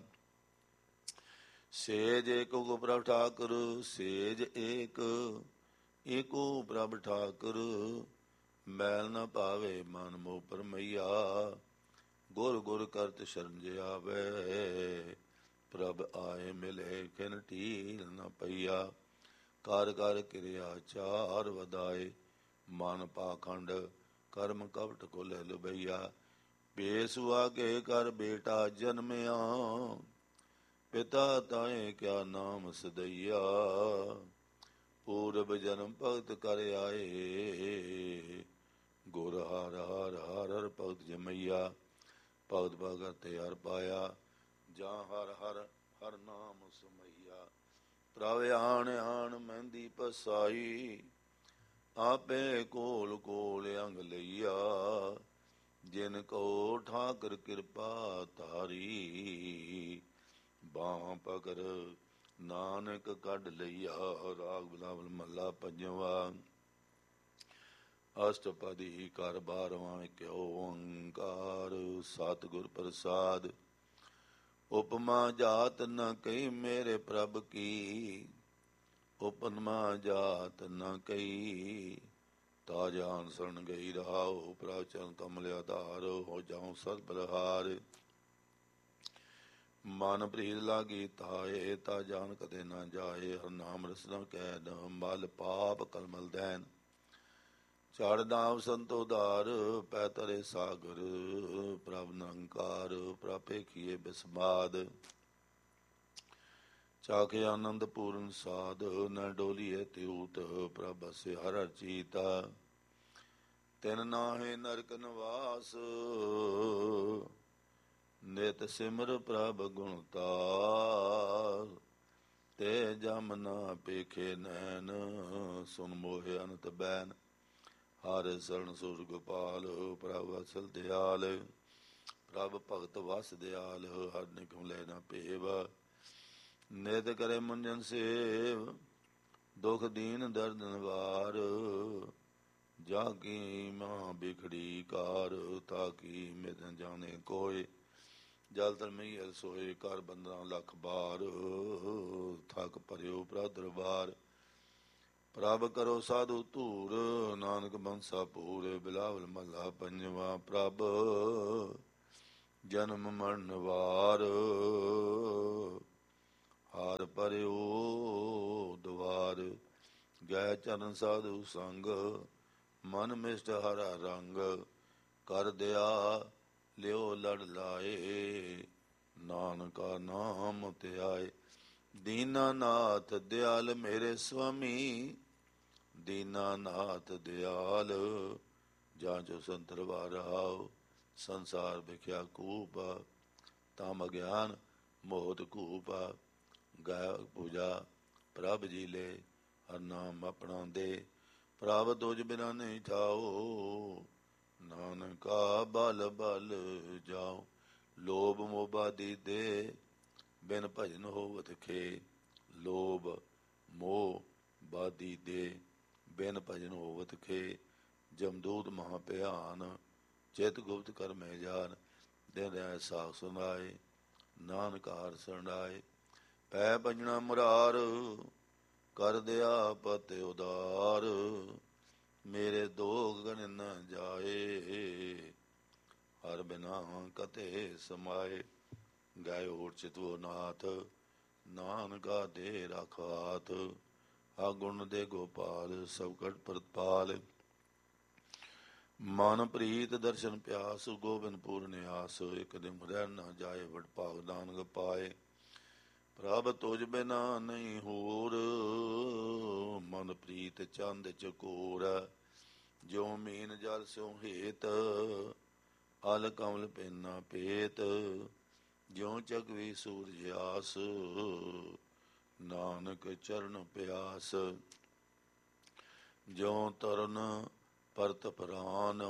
ਸੇਜ ਏਕ ਕੋ ਪ੍ਰਭ ਠਾਕੁਰ, ਸੇਜ ਏਕ ਏਕੋ ਪ੍ਰਭ ਠਾਕੁਰ। ਮੈਲ ਨ ਪਾਵੇ ਮਨ ਮੋਹ ਪਰਮਈਆ, ਗੁਰ ਗੁਰ ਕਰਤ ਸ਼ਰਨ ਜਿਆਵੈ। ਪ੍ਰਭ ਆਏ ਮਿਲੇ ਖਿਨ ਢੀਲ ਨ ਪਈਆ, ਕਰ ਕਰ ਕਿਰਿਆ ਚਾਰ ਵਧਾਏ। ਮਨ ਪਾਖੰਡ ਕਰਮ ਕਪਟ ਕੋਲੇ ਲੁਬਈਆ। ਬੇਸੁਆ ਕੇ ਕਰ ਬੇਟਾ ਜਨਮਿਆ, ਪਿਤਾ ਤਾਏ ਕਿਆ ਨਾਮ ਸਦਈਆ। ਪੂਰਬ ਜਨਮ ਭਗਤ ਕਰ ਆਏ, ਗੁਰ ਹਰ ਹਰ ਹਰ ਹਰ ਭਗਤ ਜਮਈਆ। ਭਗਤ ਭਗਤ ਤੇ ਹਰ ਪਾਇਆ, ਜਾਂ ਹਰ ਹਰ ਹਰ ਨਾਮ ਸੁਮਈਆ। ਪ੍ਰਭ ਆਣ ਆਣ ਮਹਿੰਦੀ ਪਸਾਈ, ਆਪੇ ਕੋਲ ਕੋਲ ਅੰਗ ਲਈਆ। ਜਿਨ ਕੋ ਠਾਕਰ ਕਿਰਪਾ ਧਾਰੀ, ਬਾਹ ਪਕੜ ਨਾਨਕ ਕੱਢ ਲਈਆ। ਰਾਗ ਬਿਲਾਵਲ ਮਹਲਾ ਪੰਜਵਾ। ਅਸ਼ਟਪਦੀ ਕਰ ਬਾਰਵਾਂ ਏਕ ਓੰਕਾਰ, ਸਤਿਗੁਰ ਪ੍ਰਸਾਦ। ਉਪਮਾ ਜਾਤ ਨ ਕਹੀ ਮੇਰੇ ਪ੍ਰਭ ਕੀ, ਉਪਮਾ ਜਾਤ ਨ ਕਹੀ। ਤਾ ਜਾਨ ਸਰਣ ਗਈ ਰਹਾਉ, ਪ੍ਰਭ ਚਰਨ ਕਮਲ ਆਧਾਰ। ਹੋ ਜਾਉ ਸਦ ਬਲਹਾਰ, ਮਨ ਪ੍ਰੀਤ ਲਾਗੀ ਤਾਏ। ਤਾ ਜਾਨ ਕਦੇ ਨ ਜਾਏ, ਹਰ ਨਾਮ ਰਸ ਨ ਕਹਿ ਨ ਮਲ। ਪਾਪ ਕਲਮਲ ਦੈਨ ਚਾੜ ਨਾਮ ਸੰਤੋ ਧਾਰ ਪੈ ਤਰੇ ਸਾਗਰ ਪ੍ਰਭ ਨਿਰੰਕਾਰ ਪ੍ਰਾਪੇ ਕੀਏ ਬਿਸਮਾਦ ਚਾਖੇ ਆਨੰਦ ਪੂਰਨ ਸਾਧ ਨ ਡੋਲੀਏ ਤਿਊਤ ਪ੍ਰਭ ਸੇ ਹਰ ਚੀਤਾ ਤਿਨ ਨਾਹੇ ਨਰਕ ਨਿਵਾਸ ਨਿਤ ਸਿਮਰ ਪ੍ਰਭ ਗੁਣਤਾ ਤੇ ਜਮ ਨਾ ਪੇਖੇ ਨੈਣ ਸੁਨ ਮੋਹਿ ਅਨੰਤ ਬੈਨ ਹਰਿ ਸਰਣ ਸੁਰ ਗੋਪਾਲ ਪ੍ਰਭ ਅਸਲ ਦਿਆਲ ਪ੍ਰਭ ਭਗਤ ਵਸ ਦਿਆਲ ਹਰ ਨਿਕਮ ਲੈ ਨਾ ਭੇਵ ਨਿਤ ਕਰੇ ਮੁੰਜਨ ਸੇਵ ਦੁਖ ਦੀਨ ਦਰਦ ਨਿਵਾਰ ਜਾ ਕੀ ਮਾਂ ਬਿਖੜੀ ਕਾਰ ਤਾ ਕੀ ਮਿਤ ਜਾਣੇ ਕੋਇ ਜਲ ਧਰਮਈ ਸੋਏ ਕਰ ਬੰਦਨਾ ਲੱਖ ਬਾਰ ਥਕ ਭਰਿਓ ਪ੍ਰਭ ਦਰਬਾਰ ਪ੍ਰਭ ਕਰੋ ਸਾਧੂ ਧੂਰ ਨਾਨਕ ਬੰਸਾ ਪੂਰ ਬਿਲਾਵਲ ਮਹਲਾ ਪੰਜਵਾ ਪ੍ਰਭ ਜਨਮ ਮਰਨ ਵਾਰ ਹਾਰ ਭਰਿਓ ਦਵਾਰ ਗੈ ਚਰਨ ਸਾਧੂ ਸੰਗ ਮਨ ਮਿਸ਼ਟ ਹਰਾ ਰੰਗ ਕਰ ਦਿਆ ਲਿਓ ਲੜ ਲਾਏ ਨਾਨਕਾ ਨਾਮ ਧਿਆਏ ਦੀਨਾਨਾਥ ਦਿਆਲ ਮੇਰੇ ਸੁਆਮੀ ਦੀਨਾਨਾਥ ਦਿਆਲ ਜਾਂ ਜੋ ਸੰਤਰ ਵਾਰਾਓ ਸੰਸਾਰ ਵਿਖਿਆ ਕੂਪ ਤਮ ਅਗਿਆਨ ਮੋਹਤ ਕੂਪ ਗਾਇ ਪੂਜਾ ਪ੍ਰਭ ਜੀ ਲੈ ਹਰ ਨਾਮ ਆਪਣਾ ਦੇ ਪ੍ਰਭ ਤੁਝ ਬਿਨਾ ਨਹੀਂ ਥਾਓ ਨਾਨਕਾ ਬਲ ਬਲ ਜਾਓ ਲੋਭ ਮੋਬਾ ਦੀ ਦੇ ਬਿਨ ਭਜਨ ਹੋਵਤ ਖੇ ਲੋਭ ਮੋਹ ਬਾਦੀ ਦੇ ਬਿਨ ਭਜਨ ਹੋਵਤ ਖੇ ਜਮਦੂਤ ਮਹਾ ਭਿਆਨ ਚਿਤ ਗੁਪਤ ਕਰ ਮੈਂ ਜਾਨ ਦਿਨ ਰਹਿ ਸਾਖ ਸੁਨਾਏ ਨਾਨਕ ਹਰਿ ਸਰਣਾਏ ਪੈ ਭਜਣਾ ਮੁਰਾਰ ਕਰ ਦਿਆ ਪਤਿ ਉਦਾਰ ਮੇਰੇ ਦੋਗ ਗਨ ਨ ਜਾਏ ਹਰ ਬਿਨਾ ਕਤੇ ਸਮਾਏ ਗਾਇਓ ਚਿਤਵੋ ਨਾਥ ਨਾਨਕਾ ਦੇ ਰਖਾਤ ਆ ਗੁਣ ਦੇ ਗੋਪਾਲ ਸਭ ਕਟ ਪ੍ਰਤਪਾਲ ਮਨ ਪ੍ਰੀਤ ਦਰਸ਼ਨ ਪਿਆਸ ਗੋਬਿੰਦ ਪੂਰਨ ਆਸ ਇਕ ਦਿਨ ਰਹਿ ਨਾ ਜਾਏ ਵਡ ਭਾਗ ਨਾਨਕ ਪਾਏ ਪ੍ਰਭ ਤੁਝ ਬਿਨਾ ਨਹੀਂ ਹੋਰ ਮਨ ਪ੍ਰੀਤ ਚੰਦ ਚਕੋਰ ਜੋ ਮੀਨ ਜਲ ਸਿਉ ਹੇਤ ਅਲ ਕਮਲ ਪੈਨਾ ਪੇਤ ਜਿਉ ਚਕਵੀ ਸੂਰਜ ਆਸ ਨਾਨਕ ਚਰਨ ਪਿਆਸ ਜਿਉ ਤਰਨ ਪਰਤ ਪ੍ਰਾਨ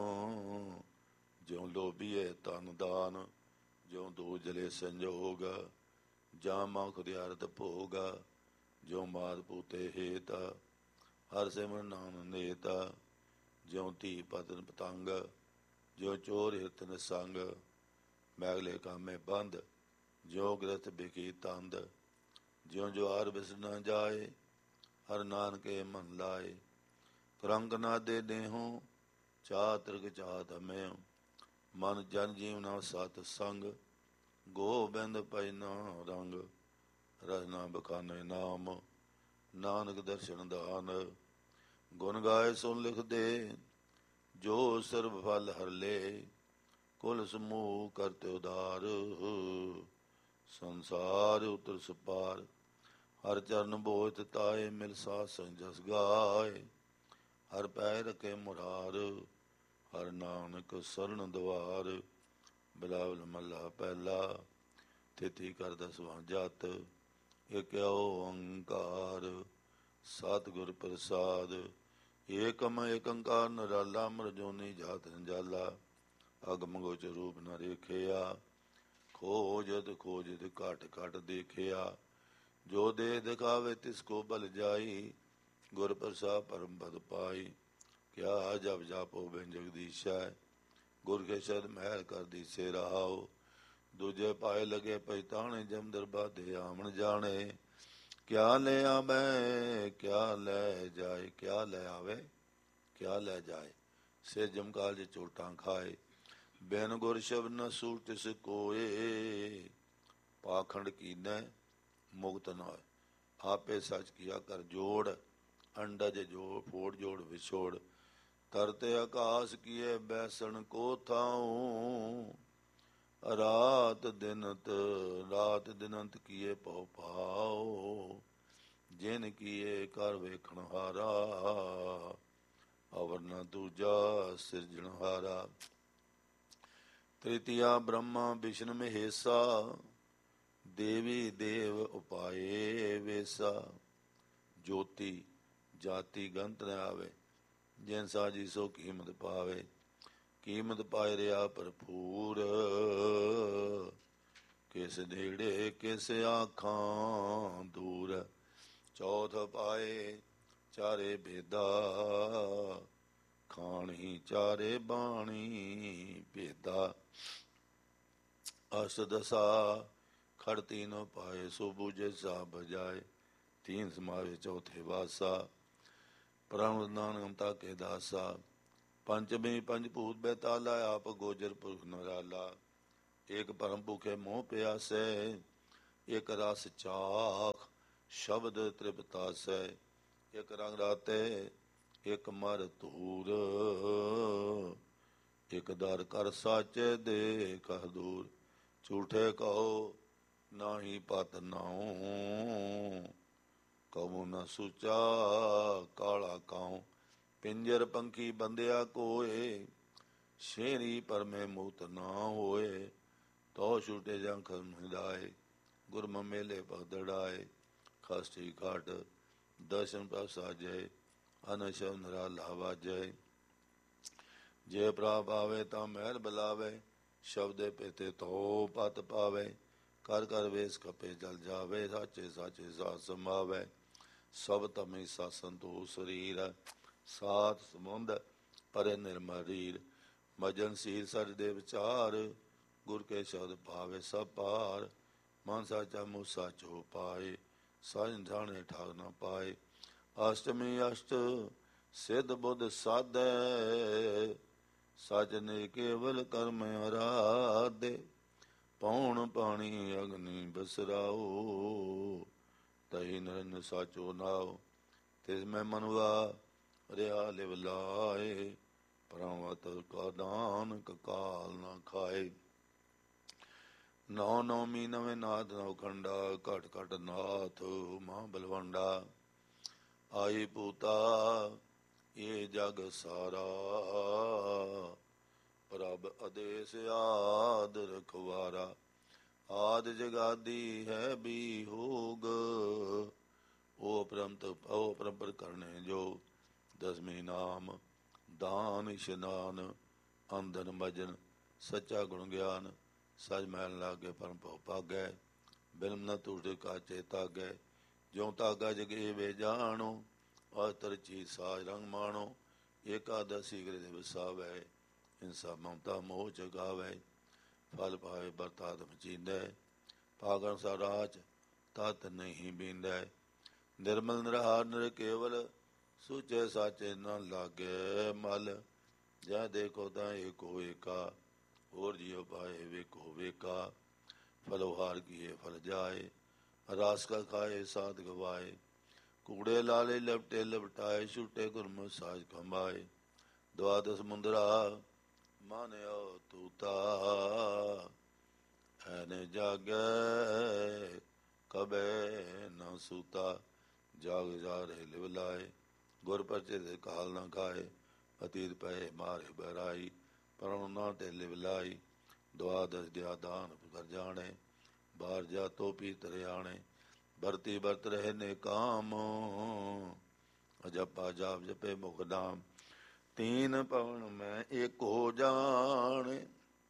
ਜਿਉ ਲੋਭੀਏ ਤਨ ਦਾਨ ਜਿਉ ਦੋ ਜਲੇ ਸੰਜੋਗ ਜਾਂ ਮਖ ਦਿਆਰਤ ਭੋਗ ਜਿਉ ਮਾਤ ਪੂਤੇ ਹੇਤ ਹਰ ਸਿਮਰਨ ਨਾਮ ਨੇਤਾ ਜਿਉ ਧੀ ਪਤਨ ਪਤੰਗ ਜਿਉ ਚੋਰ ਹਿਰਤਨ ਸੰਗ ਮੈਗਲੇ ਕਾਮੇ ਬੰਦ ਜਿਉ ਗ੍ਰਸਤ ਬਿਕੀ ਤੰਦ ਜਿਉ ਜਵਾਰ ਬਿਸ ਨਾ ਜਾਏ ਹਰ ਨਾਨਕੇ ਮਨ ਲਾਏ ਕਰੰਗ ਨਾ ਦੇ ਦੇਹੋਂ ਚਾਹ ਤਿਰਗ ਚਾਹ ਧਮੇ ਮਨ ਜਨ ਜੀਵਨਾ ਸਤ ਸੰਗ ਗੋਬਿੰਦ ਪੈਨਾ ਰੰਗ ਰਸਨਾ ਬਖਾਨੇ ਨਾਮ ਨਾਨਕ ਦਰਸ਼ਨ ਦਾਨ ਗੁਣ ਗਾਏ ਸੁਨ ਲਿਖ ਦੇ ਜੋ ਸਰਬ ਫਲ ਹਰ ਲੇ ਕੁਲ ਸਮੂਹ ਕਰਤੇ ਉਦਾਰ ਸੰਸਾਰ ਉਤਰ ਸਪਾਰ ਹਰ ਚਰਨ ਬੋਇਤ ਤਾਏ ਮਿਲ ਸਾਧ ਸੰਗ ਜਸ ਗਾਏ ਹਰ ਪੈ ਰਖੇ ਮੁਰਾਰ ਹਰ ਨਾਨਕ ਸਰਣ ਦਵਾਰ ਬਿਲਾਵਲ ਮਹਲਾ ਪਹਿਲਾ ਤਿਥੀ ਕਰ ਦਸਵਾਂ ਜਤ ਇਕ ਓੰਕਾਰ ਸਤਿਗੁਰ ਪ੍ਰਸਾਦ ਏਕਮ ਏਕੰਕਾਰ ਨਿਰਾਲਾ ਮਰਜੋਨੀ ਜਾਤ ਜੰਜਾਲਾ ਅਗਮ ਗੋਚ ਰੂਪ ਨ ਰੇਖਿਆ ਖੋਜਤ ਖੋਜਤ ਘਟ ਘਟ ਦੇਖਿਆ ਜੋ ਦੇ ਦਿਖਾਵੇ ਤਿਸ ਕੋ ਬਲ ਜਾਈ ਗੁਰ ਪ੍ਰਸਾਦ ਪਰਮ ਪਦ ਪਾਈ ਕਿਆ ਜਬ ਜਾਪੋ ਬਿਨ ਜਗਦੀਸ਼ਾ ਗੁਰ ਕੇ ਸ਼ਬਦ ਮਹਿਲ ਕਰ ਦੀਸੇ ਰਹਾਓ ਦੂਜੇ ਪਾਏ ਲਗੇ ਪਛਤਾਣੇ ਜਮ ਦਰਬਾਦੇ ਆਵਣ ਜਾਣੇ ਕਿਆ ਲੈ ਆਵੇ ਕਿਆ ਲੈ ਜਾਏ ਕਿਆ ਲੈ ਆਵੇ ਕਿਆ ਲੈ ਜਾਏ ਸੇ ਜਮਕਾਲ ਜੇ ਚੋਟਾਂ ਖਾਏ ਬਿਨ ਗੁਰ ਸ਼ਬਦ ਨ ਸੂਰ ਤਿਸ ਕੋਏ ਪਾਖੰਡ ਕੀਨੈ ਮੁਕਤ ਨ ਹੋਏ ਆਪੇ ਸੱਚ ਕੀਆ ਕਰ ਜੋੜ ਅੰਡਾ ਜੇ ਜੋੜ ਫੋੜ ਜੋੜ ਵਿਛੋੜ ਤਰਤੇ ਆਕਾਸ ਕੀਏ ਬੈਸਣ ਕੋ ਥਾਉ, ਰਾਤ ਦਿਨਤ ਰਾਤ ਦਿਨੰਤ ਕੀਏ ਪਉ ਪਾਉ, ਜਿਨ ਕੀਏ ਕਰ ਵੇਖਣ ਹਾਰਾ, ਅਵਰ ਨ ਦੂਜਾ ਸਿਰਜਣਹਾਰਾ। ਤ੍ਰਿਤੀਆ ਬ੍ਰਹਮਾ ਵਿਸ਼ਨ ਮਹੇਸਾ, ਦੇਵੀ ਦੇਵ ਉਪਾਏ ਵੇਸਾ, ਜੋਤੀ ਜਾਤੀ ਗੰਤ ਨ ਆਵੇ, ਜਿਨ ਸਾਜੀ ਸੋ ਕੀਮਤ ਪਾਵੇ, ਕੀਮਤ ਪਾਏ ਰਿਹਾ ਭਰਪੂਰ, ਕਿਸ ਨੇੜੇ ਕਿਸ ਆਖਾਂ ਦੂਰ। ਚੌਥ ਪਾਏ ਚਾਰੇ ਭੇਦਾ, ਖਾਣੀ ਚਾਰੇ ਬਾਣੀ ਭੇਦਾ, ਅਸ ਦਸਾ ਖੜ ਤੀਨੋ ਪਾਏ, ਸੋ ਬੂਝੇ ਸਾ ਬਜਾਏ, ਤੀਨ ਸਮਾਵੇ ਚੌਥੇ ਵਾਸਾ, ਪਰਮ ਨਾਨਕਮਤਾ ਕੇ ਦਾਸਾ। ਪੰਚਮੀ ਪੰਜ ਭੂਤ ਬੈਤਾਲਾ, ਆਪ ਗੋਜਰ ਪੁਰਖ ਨਰਾਲਾ, ਇੱਕ ਪਰਮ ਭੁਖੇ ਮੋਹ ਪਿਆਸੈ, ਇੱਕ ਰਸ ਚਾਖ ਸ਼ਬਦ ਤ੍ਰਿਪਤਾਸੈ, ਇੱਕ ਰੰਗ ਰਾਤੇ ਇੱਕ ਮਰ ਧੂਰ, ਇੱਕ ਦਰ ਕਰ ਸਾਚੇ ਦੇ ਕਹ ਦੂਰ। ਝੂਠੇ ਕਹੋ ਨਾਹੀ ਪਤ ਨਾਉ, ਕਹੂ ਨ ਸੁਚਾ ਕਾਲਾ ਕਾਉ। ਪਿੰਜਰ ਪੰਖੀ ਬੰਦਿਆ ਕੋਏ, ਸ਼ੇਰੀ ਪਰਮੇ ਮੂਤ ਨਾ ਹੋਏ, ਤੋ ਛੂਟੇ ਜਾਂ ਖਸਮ ਹਿਦਾਏ, ਗੁਰਮ ਮੇਲੇ ਪਗਦੜਾਏ। ਖਸਟੀ ਘਾਟ ਦਰਸ਼ਨ ਪ੍ਰਭ ਸਾਜੈ, ਅਨਸ਼ਵ ਨਰਾਲਾ ਵਾਜੈ। ਜੇ ਪ੍ਰਾਪ ਆਵੇ ਤਾਂ ਮਹਿਲ ਬੁਲਾਵੇ, ਸ਼ਬਦੇ ਪੇਤੇ ਤੋ ਪਤ ਪਾਵੇ। ਕਰ ਕਰ ਵੇਸ ਖਪੇ ਜਲ ਜਾਵੇ, ਸਾਚੇ ਸਾਚੇ ਸਾਥ ਸਮਾਵੇ। ਸਭ ਤਮੇ ਸਾ ਸੰਤੋਖ ਸਰੀਰ, ਸਾਤ ਸਮੁੰਦ ਪਰੇ ਨਿਰਮਰੀਰ। ਮਜਨ ਸੀਰ ਸਰ ਦੇ ਵਿਚਾਰ, ਗੁਰ ਕੇ ਸ਼ਬਦ ਪਾਵੇ ਸਭ ਪਾਰ। ਮਨ ਸਾਚਾ ਮੁਹ ਸਾਚੋ ਪਾਏ, ਸਾਜਨ ਜਾਣੇ ਠਾਗ ਨਾ ਪਾਏ। ਅਸ਼ਟਮੀ ਅਸ਼ਟ ਸਿੱਧ ਬੁੱਧ ਸਾਧੈ, ਸਚ ਨੇ ਕੇਵਲ ਕਰਮ ਅਰਾਧੇ। ਪੌਣ ਪਾਣੀ ਅਗਨੀ ਬਸਰਾਓ, ਤਹੀ ਨਰਨ ਸਾਚੋ ਨਾਉ। ਤਿਸ ਮੈਂ ਮਨਵਾ ਰਿਹਾ ਲਿਵ ਲਾਏ, ਪਰਮਤ ਕਾ ਦਾਨ ਕਾਲ ਨਾ ਖਾਏ। ਨੌ ਨੌਮੀ ਨਵੇਂ ਨਾਥ ਨਵ ਖੰਡਾ, ਘਟ ਘਟ ਨਾਥ ਮਹਾ ਬਲਵੰਡਾ। ਆਈ ਪੂਤਾ ਇਹ ਜਗ ਸਾਰਾ, ਪ੍ਰਭ ਅਦੇਸ ਆਦ ਰਖਵਾਰਾ। ਆਦ ਜਗਾਦੀ ਹੈ ਵੀ ਹੋਗ, ਉਹ ਪ੍ਰਮਤ ਉਹ ਪਰੰਪਰ ਕਰਨੇ ਜੋ। ਦਸਮੀ ਨਾਮ ਦਾਨ ਇਸ਼ਨਾਨ, ਅੰਦਨ ਭਜਨ ਸੱਚਾ ਗੁਣ ਗਿਆਨ। ਸਜ ਮਹਿਲ ਲਾਗੇ ਪਰਮ ਭਉ ਭਾਗੈ, ਬਿਲਮ ਨ ਟੂਟੇ ਕਾਚੇ ਤਾਗੈ। ਜਿਉ ਤਾਗਾ ਜਗੇ ਵੇ ਜਾਣੋ, ਅਤਰ ਚੀ ਸਾਜ ਰੰਗ ਮਾਣੋ। ਏਕਾਦਸੀ ਗ੍ਰਹਿ ਵਸਾਵੈ, ਹਿੰਸਾ ਮਮਤਾ ਮੋਹ ਜਗਾਵੈ। ਫਲ ਪਾਵੇ ਬਰਤਾਤ ਮਚੀਂਦੈ, ਪਾਗਣ ਸਾ ਰਾਚ ਤਤ ਨਹੀਂ ਬੀਂਦੈ। ਨਿਰਮਲ ਨਿਰਹਾਰ ਨਿਰ ਕੇਵਲ, ਸੁਚੇ ਸਾਚੇ ਨ ਲਾਗੇ ਮਲ। ਜੈ ਦੇਖੋ ਤਾਂ ਏਕੋ ਏਕਾ, ਹੋਰ ਜਿਉ ਪਾਏ ਵੇਖੋ ਵੇਖਾ। ਫਲੋਹਾਰ ਕੀਏ ਫਲ ਜਾਏ, ਰਾਸ ਕਾ ਖਾਏ ਸਾਧ ਗਵਾਏ। ਕੂੜੇ ਲਾਲੇ ਲਪਟੇ ਲਪਟਾਏ, ਛੁਟੇ ਗੁਰਮੁਖ ਸਾਜ ਕਮਾਏ। ਦੁਆਦਸ ਮੁੰਦਰਾ ਮਾਨਿਓ ਤੂਤਾ, ਐਨ ਜਾਗੈ ਕਬੈ ਨ ਸੂਤਾ। ਜਾਗ ਜਾ ਰਹੇ ਲਿਵ ਲਾਏ, ਗੁਰ ਪਰਚੇ ਦੇ ਕਾਲ ਨਾ ਖਾਏ। ਅਤੀਤ ਪਏ ਮਾਰੇ ਬਹਿਰਾਈ, ਪਰਮ ਨਾ ਤੇ ਲਿਵ ਲਾਈ। ਦੁਆਦਸ ਦਿਆ ਦਾਨ ਕਰ ਜਾਣੇ, ਬਾਹਰ ਜਾ ਤੋ ਪੀ ਤਰਿਆਣੇ। ਵਰਤੀ ਵਰਤ ਰਹੇ ਨੇ ਕਾਮ, ਅਜਪਾ ਜਾਪ ਜਪੇ ਮੁਖ ਨਾਮ। ਤੀਨ ਪਵਨ ਮੈਂ ਇੱਕ ਹੋ ਜਾਣੇ,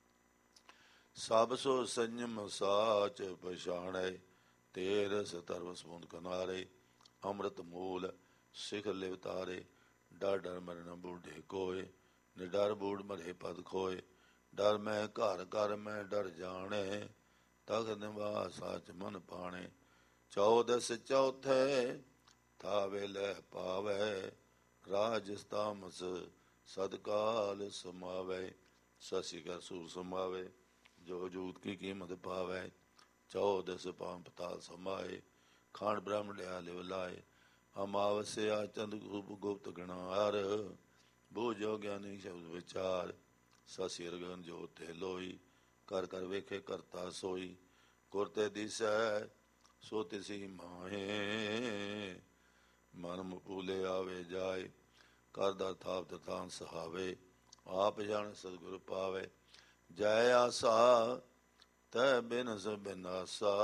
ਸਭ ਸੋ ਸੰਜਮ ਸਾਚ ਪਛਾਣੈ। ਤੇਰਸ ਤਰਵ ਸਮੁੰਦ ਕਿਨਾਰੇ, ਅੰਮ੍ਰਿਤ ਮੂਲ ਸਿਖਰ ਲਿਵ ਤਾਰੇ। ਡਰ ਡਰ ਮਰਨ ਬੂਢੇ ਕੋਏ, ਨਿਡਰ ਬੂਢ ਮਰੇ ਪਦ ਖੋਏ। ਡਰ ਮੈਂ ਘਰ ਘਰ ਮੈਂ ਡਰ ਜਾਣੇ, ਤਖਤ ਨਿਵਾਸ ਸਾਚ ਮਨ ਪਾਣੇ। ਚੌਦਸ ਚੌਥੇ ਥਾਵੇ ਲੈ ਪਾਵੈ, ਰਾਜਸ ਤਾਮਸ ਸਦਕਾਲ ਸਮਾਵੈ। ਸਸੀ ਕਰ ਸੂਰ ਸਮਾਵੇ, ਜੋ ਜੂਤ ਕੀ ਕੀਮਤ ਪਾਵੈ। ਚੌਦਸ ਪਾਮ ਪਤਾਲ ਸਮਾਏ, ਖਾਣ ਬ੍ਰਹਮ ਲਿਆ ਲਿਵ ਲਾਏ। ਅਮਾਵਸਿਆ ਚੰਦ ਗੁਪ ਗੁਪਤ ਗਣਾਰ, ਬੂਝੋ ਗਿਆਨੀ ਸ਼ਬਦ ਵਿਚਾਰ। ਸਸਿ ਅਰਗਨ ਜੋ ਤੇ ਲੋਈ, ਕਰ ਕਰ ਵੇਖੇ ਕਰਤਾ ਸੋਈ। ਗੁਰ ਤੇ ਦਿਸੈ ਸੋ ਤਿਸੀ ਮਾਹੇ, ਮਨ ਮਪੂਲੇ ਆਵੇ ਜਾਏ। ਕਰਦਾ ਥਾਪ ਤਥਾਨ ਸਹਾਵੇ, ਆਪ ਜਾਣ ਸਤਿਗੁਰ ਪਾਵੇ। ਜੈ ਆਸਾ ਤੈ ਬਿਨਸ ਬਿਨਾਸਾ,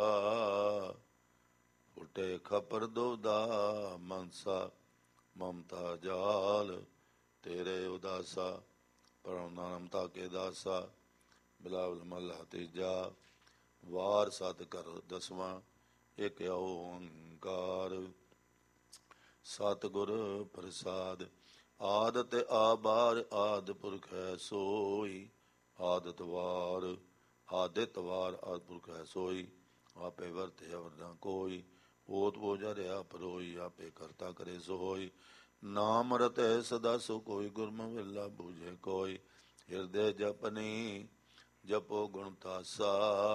ਫੁਟੇ ਖਪਰ ਦੁਬਦਾ ਮਨਸਾ। ਮਮਤਾ ਜਾਲ ਤੇਰੇ ਉਦਾਸਾ, ਪਰਮ ਨਾਨਮਤਾ ਕੇ ਦਾਸਾ। ਬਿਲਾਵਲ ਮਹਲਾ ਤੀਜਾ। ਵਾਰ ਸਤ ਕਰ ਦਸਵਾਂ, ਇਕ ਓੰਕਾਰ। ਸਤਿਗੁਰ ਪ੍ਰਸਾਦ। ਆਦਿ ਆਬਾਰ ਆਦਿ ਪੁਰਖ ਹੈ ਸੋਈ, ਆਦਿਤ ਵਾਰ ਆਦਿਤ ਵਾਰ ਆਦਿ ਪੁਰਖ ਹੈ ਸੋਈ। ਆਪੇ ਵਰਤੇ ਅਵਰ ਨਾ ਕੋਈ, ਓਤ ਬੋਝਰਿਆ ਪਰੋਈ। ਆਪੇ ਕਰਤਾ ਕਰੇ ਸੋ ਹੋਈ, ਨਾਮ ਰਤੈ ਸਦਾ ਸੋ ਕੋਈ। ਗੁਰਮੁ ਵਿਰਲਾ ਬੂਝੇ ਕੋਈ, ਹਿਰਦੇ ਜਪਨੀ ਜਪੋ ਗੁਣ ਤਾਸਾ।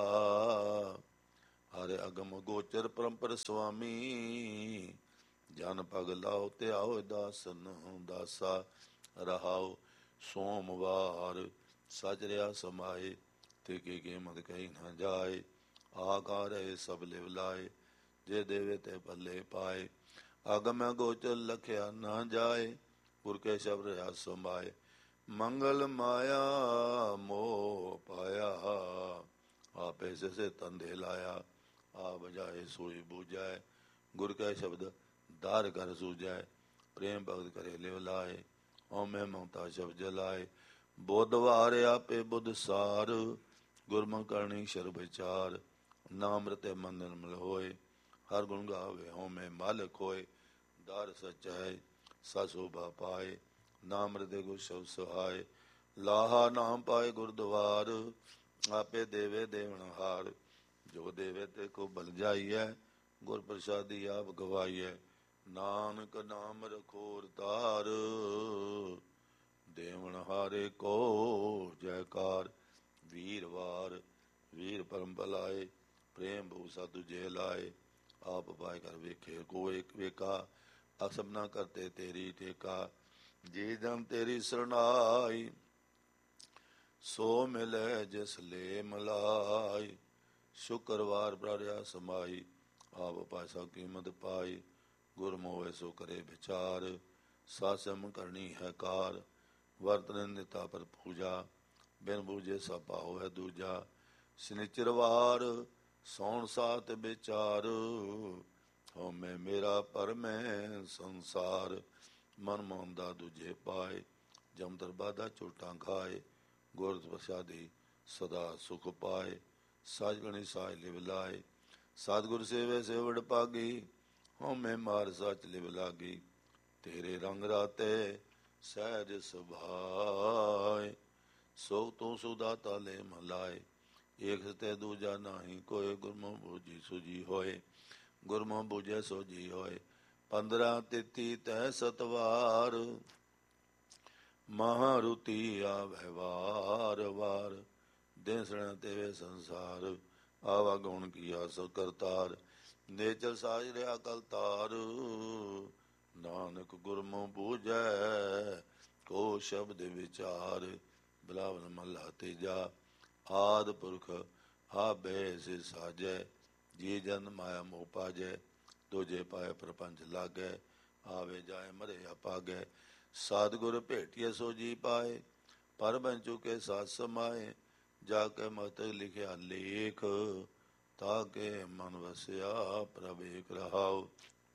ਹਰਿ ਅਗਮ ਗੋਚਰ ਪਰੰਪਰ ਸੁਆਮੀ, ਜਨ ਪਗ ਲਾਓ ਧਿਆਓ ਦਾਸਨ ਦਾਸਾ। ਰਹਾਉ ਸੋਮਵਾਰ ਸਜ ਰਿਹਾ ਸਮਾਏ, ਤੇ ਕੀ ਕੀਮਤ ਕਹੀ ਨਾ ਜਾਏ। ਆਕਾਰੇ ਸਭ ਲਿਵ ਲਾਏ, ਜੇ ਦੇਵੇ ਤੇ ਪੱਲੇ ਪਾਏ। ਅਗਮ ਗੋਚਰ ਲਖਿਆ ਨਾ ਜਾਏ, ਗੁਰ ਕੇ ਸ਼ਬਦ ਰਿਹਾ ਸਮਾਏ। ਮੰਗਲ ਮਾਇਆ ਮੋਹ ਪਾਇਆ, ਆਪੇ ਸਿਸੇ ਤੰਦੇ ਲਾਇਆ। ਆ ਬਜਾਏ ਸੋਈ ਬੂਝੈ, ਗੁਰ ਕੈ ਸ਼ਬਦ ਧਾਰ ਕਰ ਸੂਝੈ। ਪ੍ਰੇਮ ਭਗਤ ਕਰੇ ਲਿਵ ਲਾਏ, ਹਉਮੈ ਮਮਤਾ ਸ਼ਬਦ ਜਲਾਏ। ਬੁੱਧਵਾਰ ਆਪੇ ਬੁੱਧ ਸਾਰ, ਗੁਰਮੁਖ ਕਰਨੀ ਸ਼ਰ ਵਿਚਾਰ। ਨਾਮ ਰਤੇ ਮਨ ਨਿਰਮਲ ਹੋਏ, ਹਰ ਗੁਣ ਗਾਵੇ ਹਉਮੈ ਮਾਲਕ ਹੋਏ। ਦਰ ਸਚੈ ਸਾ ਸੋਭਾ ਪਾਏ, ਨਾਮ ਰਤੇ ਗੁਰ ਸ਼ਬਦ ਸਹਾਏ। ਲਾਹਾ ਨਾਮ ਪਾਏ ਗੁਰਦੁਆਰ, ਆਪੇ ਦੇਵੇ ਦੇਵਨਹਾਰ। ਜੋ ਦੇਵੇ ਤੇ ਕੋ ਬਲ ਜਾਈਐ, ਗੁਰ ਪ੍ਰਸਾਦੀ ਆਪ ਗਵਾਈਐ। ਨਾਨਕ ਨਾਮ ਰਖੋਰ ਤਾਰ, ਦੇਵਨਹਾਰੇ ਕੋ ਜੈਕਾਰ। ਵੀਰਵਾਰ ਵੀਰ ਪਰਮ ਬਲਾਏ, ਪ੍ਰੇਮ ਭੂ ਸਾਧੂ ਜੇ ਲਾਏ। ਆਪ ਪਾਏ ਕਰ ਵੇਖੇ ਕੋ ਏਕ ਵੇਖਾ, ਅਸਬਨਾ ਕਰਤੇ ਤੇਰੀ ਟੇਕਾ। ਜੀ ਜਨ ਤੇਰੀ ਸਰਨਾਈ, ਸੋ ਮਿਲੇ ਜਿਸ ਲੇ ਮਲਾਈ। ਸ਼ੁਕਰਵਾਰ ਬਰਾੜਿਆ ਸਮਾਈ, ਆਪ ਪਾਸਾ ਕੀਮਤ ਪਾਈ। ਗੁਰ ਮੋਹੇ ਸੋ ਕਰੇ ਵਿਚਾਰ, ਸਾਸਮ ਕਰਨੀ ਹੈ ਕਾਰ। ਵਰਤਨ ਨਿਤਾ ਪਰ ਪੂਜਾ, ਬਿਨ ਬੂਝੇ ਸਭ ਪਾਉ ਹੈ ਦੂਜਾ। ਸ਼ਨਿਚਰਵਾਰ ਸੌਣ ਸਾਤ ਵਿਚਾਰ, ਹਉਮੈ ਮੇਰਾ ਭਰਮੈ ਸੰਸਾਰ। ਮਨ ਮੋਹਨ ਦਾ ਦੂਜੇ ਪਾਏ, ਜਮਦਰ ਬਾਧਾ ਚੋਟਾਂ ਖਾਏ। ਗੁਰ ਪ੍ਰਸਾਦੀ ਸਦਾ ਸੁਖ ਪਾਏ, ਸਾਜ ਗਣੀ ਸਾਜ ਲਿਵ ਲਾਏ। ਸਤਿਗੁਰ ਸੇਵੇ ਸੇ ਵਡਭਾਗੀ, ਹਉਮੈ ਮਾਰ ਸਚ ਲਿਵ ਲਾਗੀ। ਤੇਰੇ ਰੰਗ ਰਾਤੇ ਸਹਿਜ ਸੁਭਾਏ, ਸੋ ਤੂੰ ਸੁਦਾਤਾ ਲੈ ਮਲਾਏ। ਏਕ ਤੇ ਦੂਜਾ ਨਾਹੀ ਕੋਇ, ਗੁਰਮੁਖ ਬੂਝੀ ਸੁਜੀ ਹੋਏ। ਗੁਰਮੁਖ ਬੂਝੈ ਸੋ ਜੀ ਹੋਏ। ਪੰਦਰਾਂ ਤਿਥੀ ਤੈ ਸਤਵਾਰ, ਮਹਾਰੁਤੀ ਆਵੈ ਵਾਰ ਵਾਰ। ਦਿਨ ਸਣਾ ਤੇਵੇ ਸੰਸਾਰ, ਆਵਾ ਗਉਣ ਕੀਆ ਸੋ ਕਰਤਾਰ। ਨੇਚਰ ਸਾਜ ਰਿਹਾ ਕਲ ਤਾਰ, ਨਾਨਕ ਗੁਰਮੁਖ ਬੂਝੈ ਕੋ ਸ਼ਬਦ ਵਿਚਾਰ। ਬਿਲਾਵਲ ਮਹਲਾ ਤੀਜਾ। ਆਦਿ ਪੁਰਖ ਆਬੈ ਸਿ ਸਾਜੈ, ਜੀ ਜਨ ਮਾਇਆ ਮੋਹ ਪਾਜੈ। ਦੂਜੇ ਪਾਏ ਪ੍ਰਪੰਚ ਲਾਗੈ, ਆਵੇ ਜਾਏ ਮਰੇ ਅਪਾਗੈ। ਸਤਿਗੁਰ ਭੇਟੀਐ ਸੋ ਜੀ ਪਾਏ, ਪਰ ਬਨ ਚੁਕੇ ਸਾਥ ਸਮਾਏ। ਜਾ ਕੇ ਮਸਤਕ ਲਿਖਿਆ ਲੇਖ, ਤਾ ਕੇ ਮਨ ਵਸਿਆ ਪ੍ਰਭ ਏਕ ਰਹਾਉ।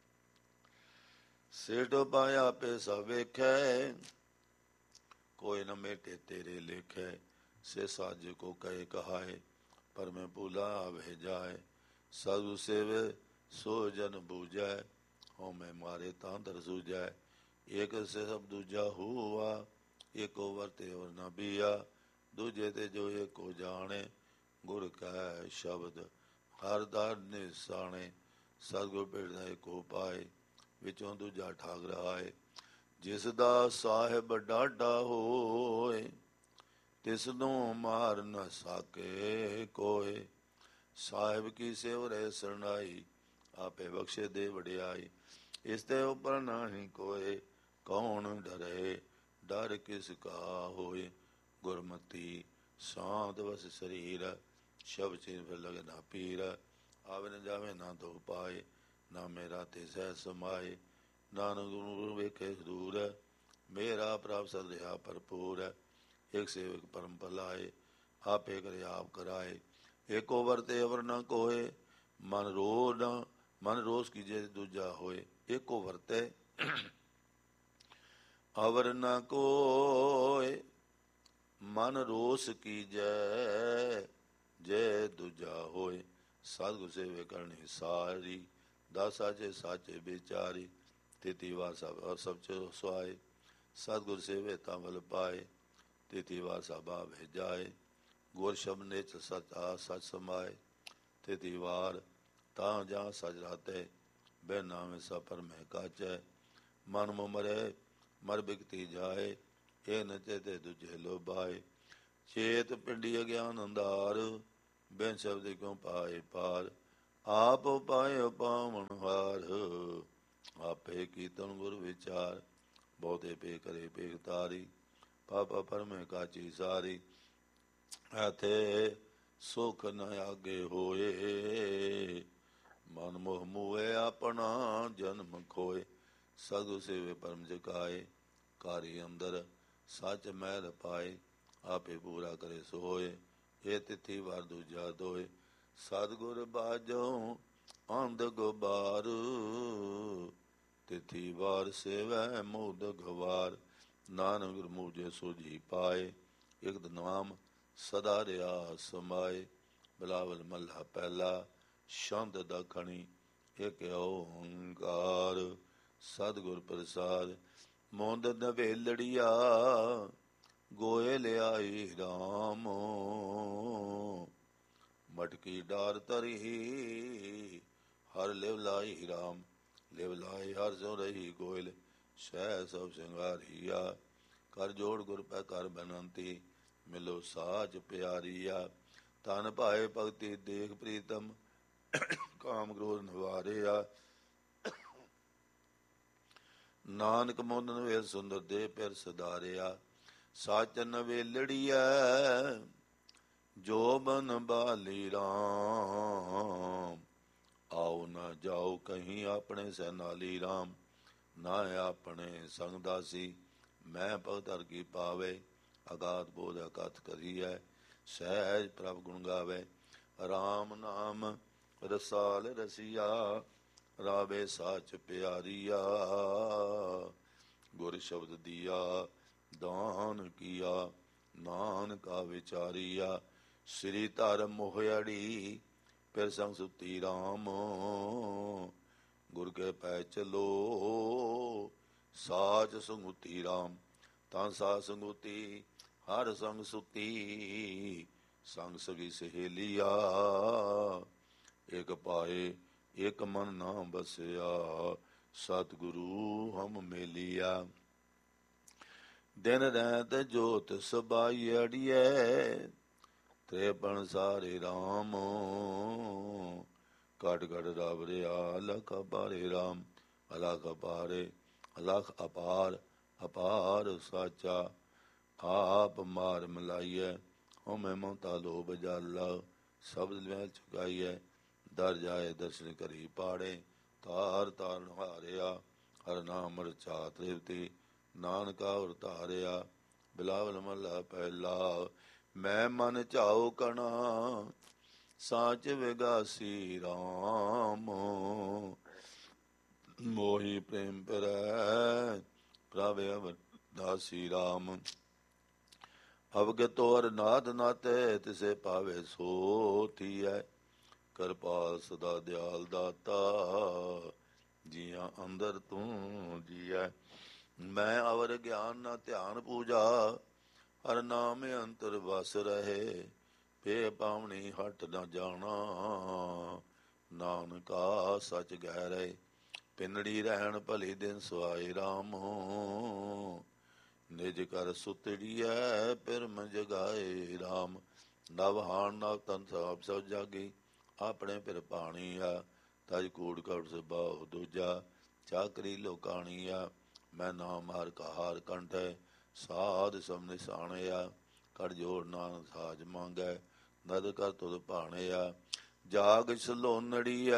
ਸੇਠ ਪਾਏ ਆਪੇ ਸਭ ਵੇਖੈ, ਕੋਈ ਨ ਮੇਟੇ ਤੇਰੇ ਲੇਖੈ। ਸੇ ਸਾਜ ਕੋ ਕਹੇ ਕਹਾਏ, ਪਰ ਮੈਂ ਭੂਲਾ ਆਵੇ ਜਾਏ। ਸਾਧੂ ਸੇਵੇ ਸੋ ਜਨ ਬੂਝੈ, ਹਉਮੈ ਮਾਰੇ ਤਾਂ ਦਰ ਸੂਝੈ। ਏਕ ਸੇ ਸਭ ਦੂਜਾ ਹੋਆ, ਏਕੋ ਵਰਤੇ ਔਰ ਨ ਬੀਆ। ਦੂਜੇ ਤੇ ਜੋ ਏਕੋ ਜਾਣੇ, ਗੁਰ ਕੈ ਸ਼ਬਦ ਹਰ ਦਰ ਨਿਸਾਣੇ। ਸਤਿਗੁਰ ਭੇਟਦਾ ਏਕੋ ਪਾਏ, ਵਿਚੋਂ ਦੂਜਾ ਠਾਗ ਰਹਾਏ। ਜਿਸ ਦਾ ਸਾਹਿਬ ਡਾਢਾ ਹੋਏ, ਤਿਸ ਨੂੰ ਮਾਰ ਨ ਸਾਕੇ ਕੋਏ। ਸਾਹਿਬ ਕੀ ਸੇਵ ਰਹਿ ਸਰਨਾਈ, ਆਪੇ ਬਖਸ਼ੇ ਦੇ ਵਡਿਆਈ। ਇਸ ਤੇ ਉਪਰ ਨਾਹੀ ਕੋਏ, ਕੌਣ ਡਰੇ ਡਰ ਕਿਸ ਕਾ ਹੋਏ। ਗੁਰਮਤੀ ਸ਼ਾਂਤ ਵਸ ਸਰੀਰ, ਸ਼ਬ ਚਿਰ ਫਿਰ ਲਗੇ ਨਾ ਪੀਰ। ਆਵੇ ਨ ਜਾਵੇ ਨਾ ਦੁਖ ਪਾਏ, ਨਾ ਮੇਰਾ ਤੇ ਸਹਿ ਸਮਾਏ। ਨਾਨਕ ਗੁਰੂ ਵੇਖੇ ਦੂਰ, ਮੇਰਾ ਪ੍ਰਭ ਸਦ ਰਿਹਾ ਭਰਪੂਰ। ਇੱਕ ਸੇਵਕ ਪਰਮ ਭਲਾਏ, ਆਪੇ ਕਰੇ ਆਪ ਕਰਾਏ। ਏਕੋ ਵਰਤੇ ਅਵਰ ਨਾ ਕੋਏ, ਮਨ ਰੋ ਨਾ ਮਨ ਰੋਸ ਕੀਜੇ ਦੂਜਾ ਹੋਏ। ਏਕੋ ਵਰਤੇ ਅਵਰ ਨਾ ਕੋਏ, ਮਨ ਰੋਸ ਕੀਜੈ ਜੇ ਦੂਜਾ ਹੋਏ। ਸਤਿਗੁਰ ਸੇਵੇ ਕਰਨੀ ਸਾਰੀ, ਦਸ ਸਾਚੇ ਸਾਚੇ ਵਿਚਾਰੀ। ਤੇਤੀ ਵਾਰ ਸਭ ਸਭ ਚ ਸੁਆਏ, ਸਤਿਗੁਰ ਸੇਵੇ ਤਾਂ ਵਲ ਪਾਏ। ਤੇਤੀ ਵਾਰ ਸਭ ਆਵੇ ਜਾਏ, ਗੁਰ ਸ਼ਬਦ ਨਿਚ ਸਚਾ ਸਚ ਸਮਾਏ। ਤੇਤੀ ਵਾਰ ਤਾਂ ਜਾਂ ਸਜ ਰਾਤੇ, ਬੈ ਨਾਵੇਂ ਸਭ ਪਰਮਹਿ ਕਾਚੈ। ਮਨ ਮੁ ਮਰੇ ਮਰ ਬਿਗਤੀ ਜਾਏ, ਇਹ ਨ ਚੇਤੇ ਦੂਜੇ ਲੋਭਾਏ। ਚੇਤ ਪਿੰਡੀ ਅਗਿਆਨ ਅੰਧਾਰ, ਬਿਨ ਸ਼ਬਦ ਕਿਉ ਪਾਏ ਪਾਰ। ਆਪ ਪਾਏ ਪਾਵਨ ਹਾਰ, ਆਪੇ ਕੀਰਤਨ ਗੁਰ ਵਿਚਾਰ। ਬਹੁਤੇ ਪੇ ਕਰੇ ਪੇਖ ਤਾਰੀ, ਪਾਪਾ ਪਰਮੇ ਕਾਚੀ ਸਾਰੀ। ਐਥੇ ਸੁਖ ਨ ਆਗੇ ਹੋਏ, ਮਨ ਮੋਹ ਮੂਏ ਆਪਣਾ ਜਨਮ ਖੋਏ। ਸਤਿਗੁਰ ਸੇਵੇ ਪਰਮ ਜਗਾਏ, ਕਾਰੀ ਅੰਦਰ ਸੱਚ ਮਹਿਲ ਪਾਏ। ਆਪੇ ਪੂਰਾ ਕਰੇ ਸੋਏ, ਇਹ ਤਿਥੀ ਵਾਰ ਦੂਜਾ ਦੋਏ। ਸਤਿਗੁਰ ਬਾਝੋਂ ਅੰਧ ਗੁਬਾਰ, ਤਿਥੀ ਵਾਰ ਸੇਵੈ ਮੁਦ ਗਵਾਰ। ਨਾਨਕ ਗੁਰ ਮੂਝੇ ਸੋਝੀ ਪਾਏ, ਇਕ ਨਾਮ ਸਦਾ ਰਿਹਾ ਸਮਾਏ। ਬਿਲਾਵਲ ਮਹਲਾ ਪਹਿਲਾ, ਛੰਦ ਦੱਖਣੀ ਇਕ ਓੰਕਾਰ। ਸਤਿਗੁਰ ਪ੍ਰਸਾਦ। ਮੁੰਦ ਨਵੇਲੜੀਆ ਗੋਏ ਲਿਆਈ ਰਾਮ, ਮਟਕੀ ਡਾਰ ਧਰੀ ਹਰ ਲਿਵ ਲਾਈ ਰਾਮ। ਲਿਵ ਲਾਈ ਹਰ ਸੋ ਰਹੀ ਗੋਇਲ, ਸਹਿ ਸਭ ਸਿੰਗਾਰੀਆ। ਕਰ ਜੋੜ ਗੁਰ ਪੈ ਕਰ ਬਨੰਤੀ, ਮਿਲੋ ਸਾਜ ਪਿਆਰੀਆ। ਤਨ ਭਾਏ ਭਗਤੀ ਦੇਖ ਪ੍ਰੀਤਮ, ਕਾਮ ਕ੍ਰੋਧ ਨਿਵਾਰਿਆ। ਨਾਨਕ ਮੁੰਦ ਨਵੇਲ ਸੁੰਦਰ ਦੇ ਪਿਰ ਸਦਾਰਿਆ। ਸਚ ਨਵੇਲੜੀਐ ਜੋਬਨ ਬਾਲੀ ਰਾਮ, ਆਓ ਨਾ ਜਾਓ ਕਹੀਂ ਆਪਣੇ ਸੈਨਾਲੀ ਰਾਮ। ਨਾ ਆਪਣੇ ਸੰਗ ਦਾਸੀ, ਮੈਂ ਭਗਤ ਹਰਿ ਕੀ ਪਾਵੇ। ਅਗਾਧ ਬੋਧ ਅਕਥ ਕਰੀਐ, ਸਹਿਜ ਪ੍ਰਭ ਗੁਣ ਗਾਵੇ। ਰਾਮ ਨਾਮ ਰਸਾਲ ਰਸੀਆ, ਰਾਵੇ ਸਾਚ ਪਿਆਰੀਆ। ਗੁਰ ਸ਼ਬਦ ਦੀਆ ਦਾਨ ਕੀਆ, ਨਾਨਕਾ ਵਿਚਾਰੀਆ। ਸ੍ਰੀ ਧਰ ਮੋਹੜੀ ਫਿਰ ਸੰਗ ਸੁਤੀ ਰਾਮ, ਗੁਰ ਕੇ ਪੈ ਚਲੋ ਸਾਚ ਸੰਗੁਤੀ ਰਾਮ। ਤਾਂ ਸਾ ਸੰਗੁਤੀ ਹਰ ਸੰਗ ਸੁਤੀ, ਸੰਗ ਸਗੀ ਸਹੇਲੀਆ। ਇਕ ਪਾਏ ਇਕ ਮਨ ਨਾ ਬਸਿਆ, ਸਤਿਗੁਰੂ ਹਮ ਮੇਲੀਆ। ਦਿਨ ਰੈਤ ਜੋਤ ਸਬਾਈ ਅੜੀਐ, ਤ੍ਰੇਪਨ ਸਾਰੇ ਰਾਮ। ਘਟ ਘਟ ਰਬ ਰਿਆ ਅਲਖ ਅਪਾਰੇ ਰਾਮ। ਅਲਖ ਅਪਾਰੇ ਅਲਖ ਅਪਾਰ ਅਪਾਰ ਸਾਚਾ। ਆਪ ਮਾਰ ਮਲਾਈਐ, ਹਉਮੈ ਮਮਤਾ ਲੋਭ ਜਾਲਾ। ਸ਼ਬਦ ਮੈਂ ਚੁਕਾਈਐ, ਦਰ ਜਾਏ ਦਰਸ਼ਨ ਕਰੀ ਪਾੜੇ। ਤਾਰ ਤਾਰਨ ਹਾਰਿਆ, ਹਰ ਨਾਮ ਰਚਾ ਤ੍ਰਿਪਤੀ। ਨਾਨਕਾ ਉਰ ਧਾਰਿਆ। ਬਿਲਾਵਲ ਮਹਲਾ ਪਹਿਲਾ, ਮੈਂ ਮਨ ਝਾਉ ਕਣਾ ਸਾਚ ਵਿਗਾਸੀ ਰਾਮ। ਮੋਹੀ ਪ੍ਰੇਮ ਪਿਰੈ ਪ੍ਰਭ ਅਵਰ ਦਾਸੀ ਰਾਮ। ਅਵਗਤ ਔਰ ਨਾਦ ਨਾਤੇ, ਤਿਸੇ ਪਾਵੇ ਸੋ ਥੀਐ। ਕਿਰਪਾਲ ਸਦਾ ਦਿਆਲ ਦਾਤਾ, ਜੀਆਂ ਅੰਦਰ ਤੂੰ ਜੀਐ। ਮੈਂ ਅਵਰ ਗਿਆਨ ਨਾ ਧਿਆਨ ਪੂਜਾ, ਹਰ ਨਾਮ ਅੰਤਰ ਵਸ ਰਹੇ। ਪੇ ਪਾਵਣੀ ਹਟ ਨ ਜਾਣਾ, ਨਾਨਕਾ ਸਚ ਗਹਿ ਰਹੇ। ਪਿੰਡੜੀ ਰਹਿਣ ਭਲੀ ਦਿਨ ਸੁਆਏ ਰਾਮ, ਨਿਜ ਕਰ ਸੁਤੜੀਐ ਪਿਰਮ ਜਗਾਏ ਰਾਮ। ਨਵ ਹਾਣ ਨਵ ਤਨ ਸਭ ਸਭ ਜਾਗੀ, ਆਪਣੇ ਫਿਰ ਪਾਣੀ ਆ। ਤਜ ਕੂੜ ਕੜ ਸੁਭਾਉ ਦੂਜਾ, ਚਾਕਰੀ ਲੋਕਾਣੀ ਆ। ਮੈਂ ਨਾਮ ਹਰ ਕਾ ਹਾਰ ਕੰਠ ਹੈ, ਸਾਧ ਸਭ ਨਿਸ਼ਾਨਿਆ। ਕਰ ਜੋੜ ਨਾਨਕ ਸਾਜ ਮੰਗੈ, ਨਦ ਕਰ ਤੁਧ ਭਾਣਿਆ। ਜਾਗ ਸਲੋਨੜੀਐ,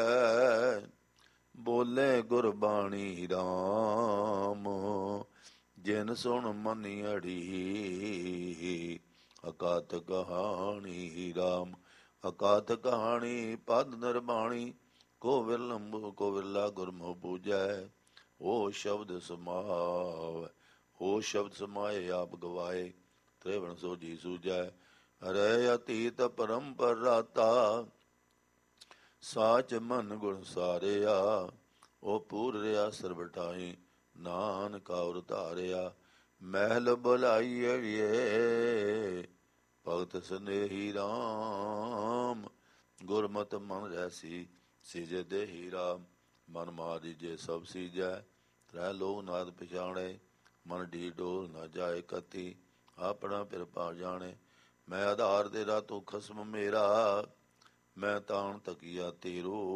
ਬੋਲੇ ਗੁਰਬਾਣੀ ਰਾਮ। ਜਿਨ ਸੁਣ ਮਨਿ ਅੜੀ, ਅਕਾਤ ਕਹਾਣੀ ਰਾਮ। ਅਕਾਤ ਕਹਾਣੀ ਪਦ ਨਿਰਬਾਣੀ, ਕੋ ਵਿਰਲੰਬ ਕੋ ਵਿਰਲਾ ਗੁਰਮੁਖ ਪੂਜੈ। ਉਹ ਸ਼ਬਦ ਸਮਾਵੈ, ਉਹ ਸ਼ਬਦ ਸਮਾਏ ਆਪ ਗਵਾਏ। ਤ੍ਰਿਵਣ ਸੋ ਜੀ ਸੂਝੈ, ਹਰੈ ਅਤੀਤ ਪਰੰਪਰ ਰਾਤਾ। ਸਾਚ ਮਨ ਗੁਣ ਸਾਰਿਆ, ਉਹ ਪੂਰ ਰਿਆ ਸਰਬਠਾਈ। ਨਾਨਕ ਔਰ ਧਾਰਿਆ, ਮਹਿਲ ਬੁਲਾਈ ਅੜੀਏ। ਭਗਤ ਸਨੇਹੀ ਰਾਮ, ਗੁਰਮਤਿ ਮਨ ਰਹਿਸੀ। ਸੀਜੇ ਦੇਹੀ ਰਾਮ, ਮਨ ਮਾਰੀ ਜੇ ਸਭ ਸੀਜੈ। ਤ੍ਰੈ ਲੋਕ ਨਾਦ ਪਛਾਣੇ, ਮਨ ਢੀ ਡੋਲ ਨਾ ਜਾਏ ਕਤੀ। ਆਪਣਾ ਫਿਰ ਪਾ ਜਾਣੇ, ਮੈਂ ਆਧਾਰ ਤੇਰਾ ਤੂੰ ਖਸਮ ਮੇਰਾ। ਮੈਂ ਤਾਣ ਤਕੀਆ ਤੇਰੋ,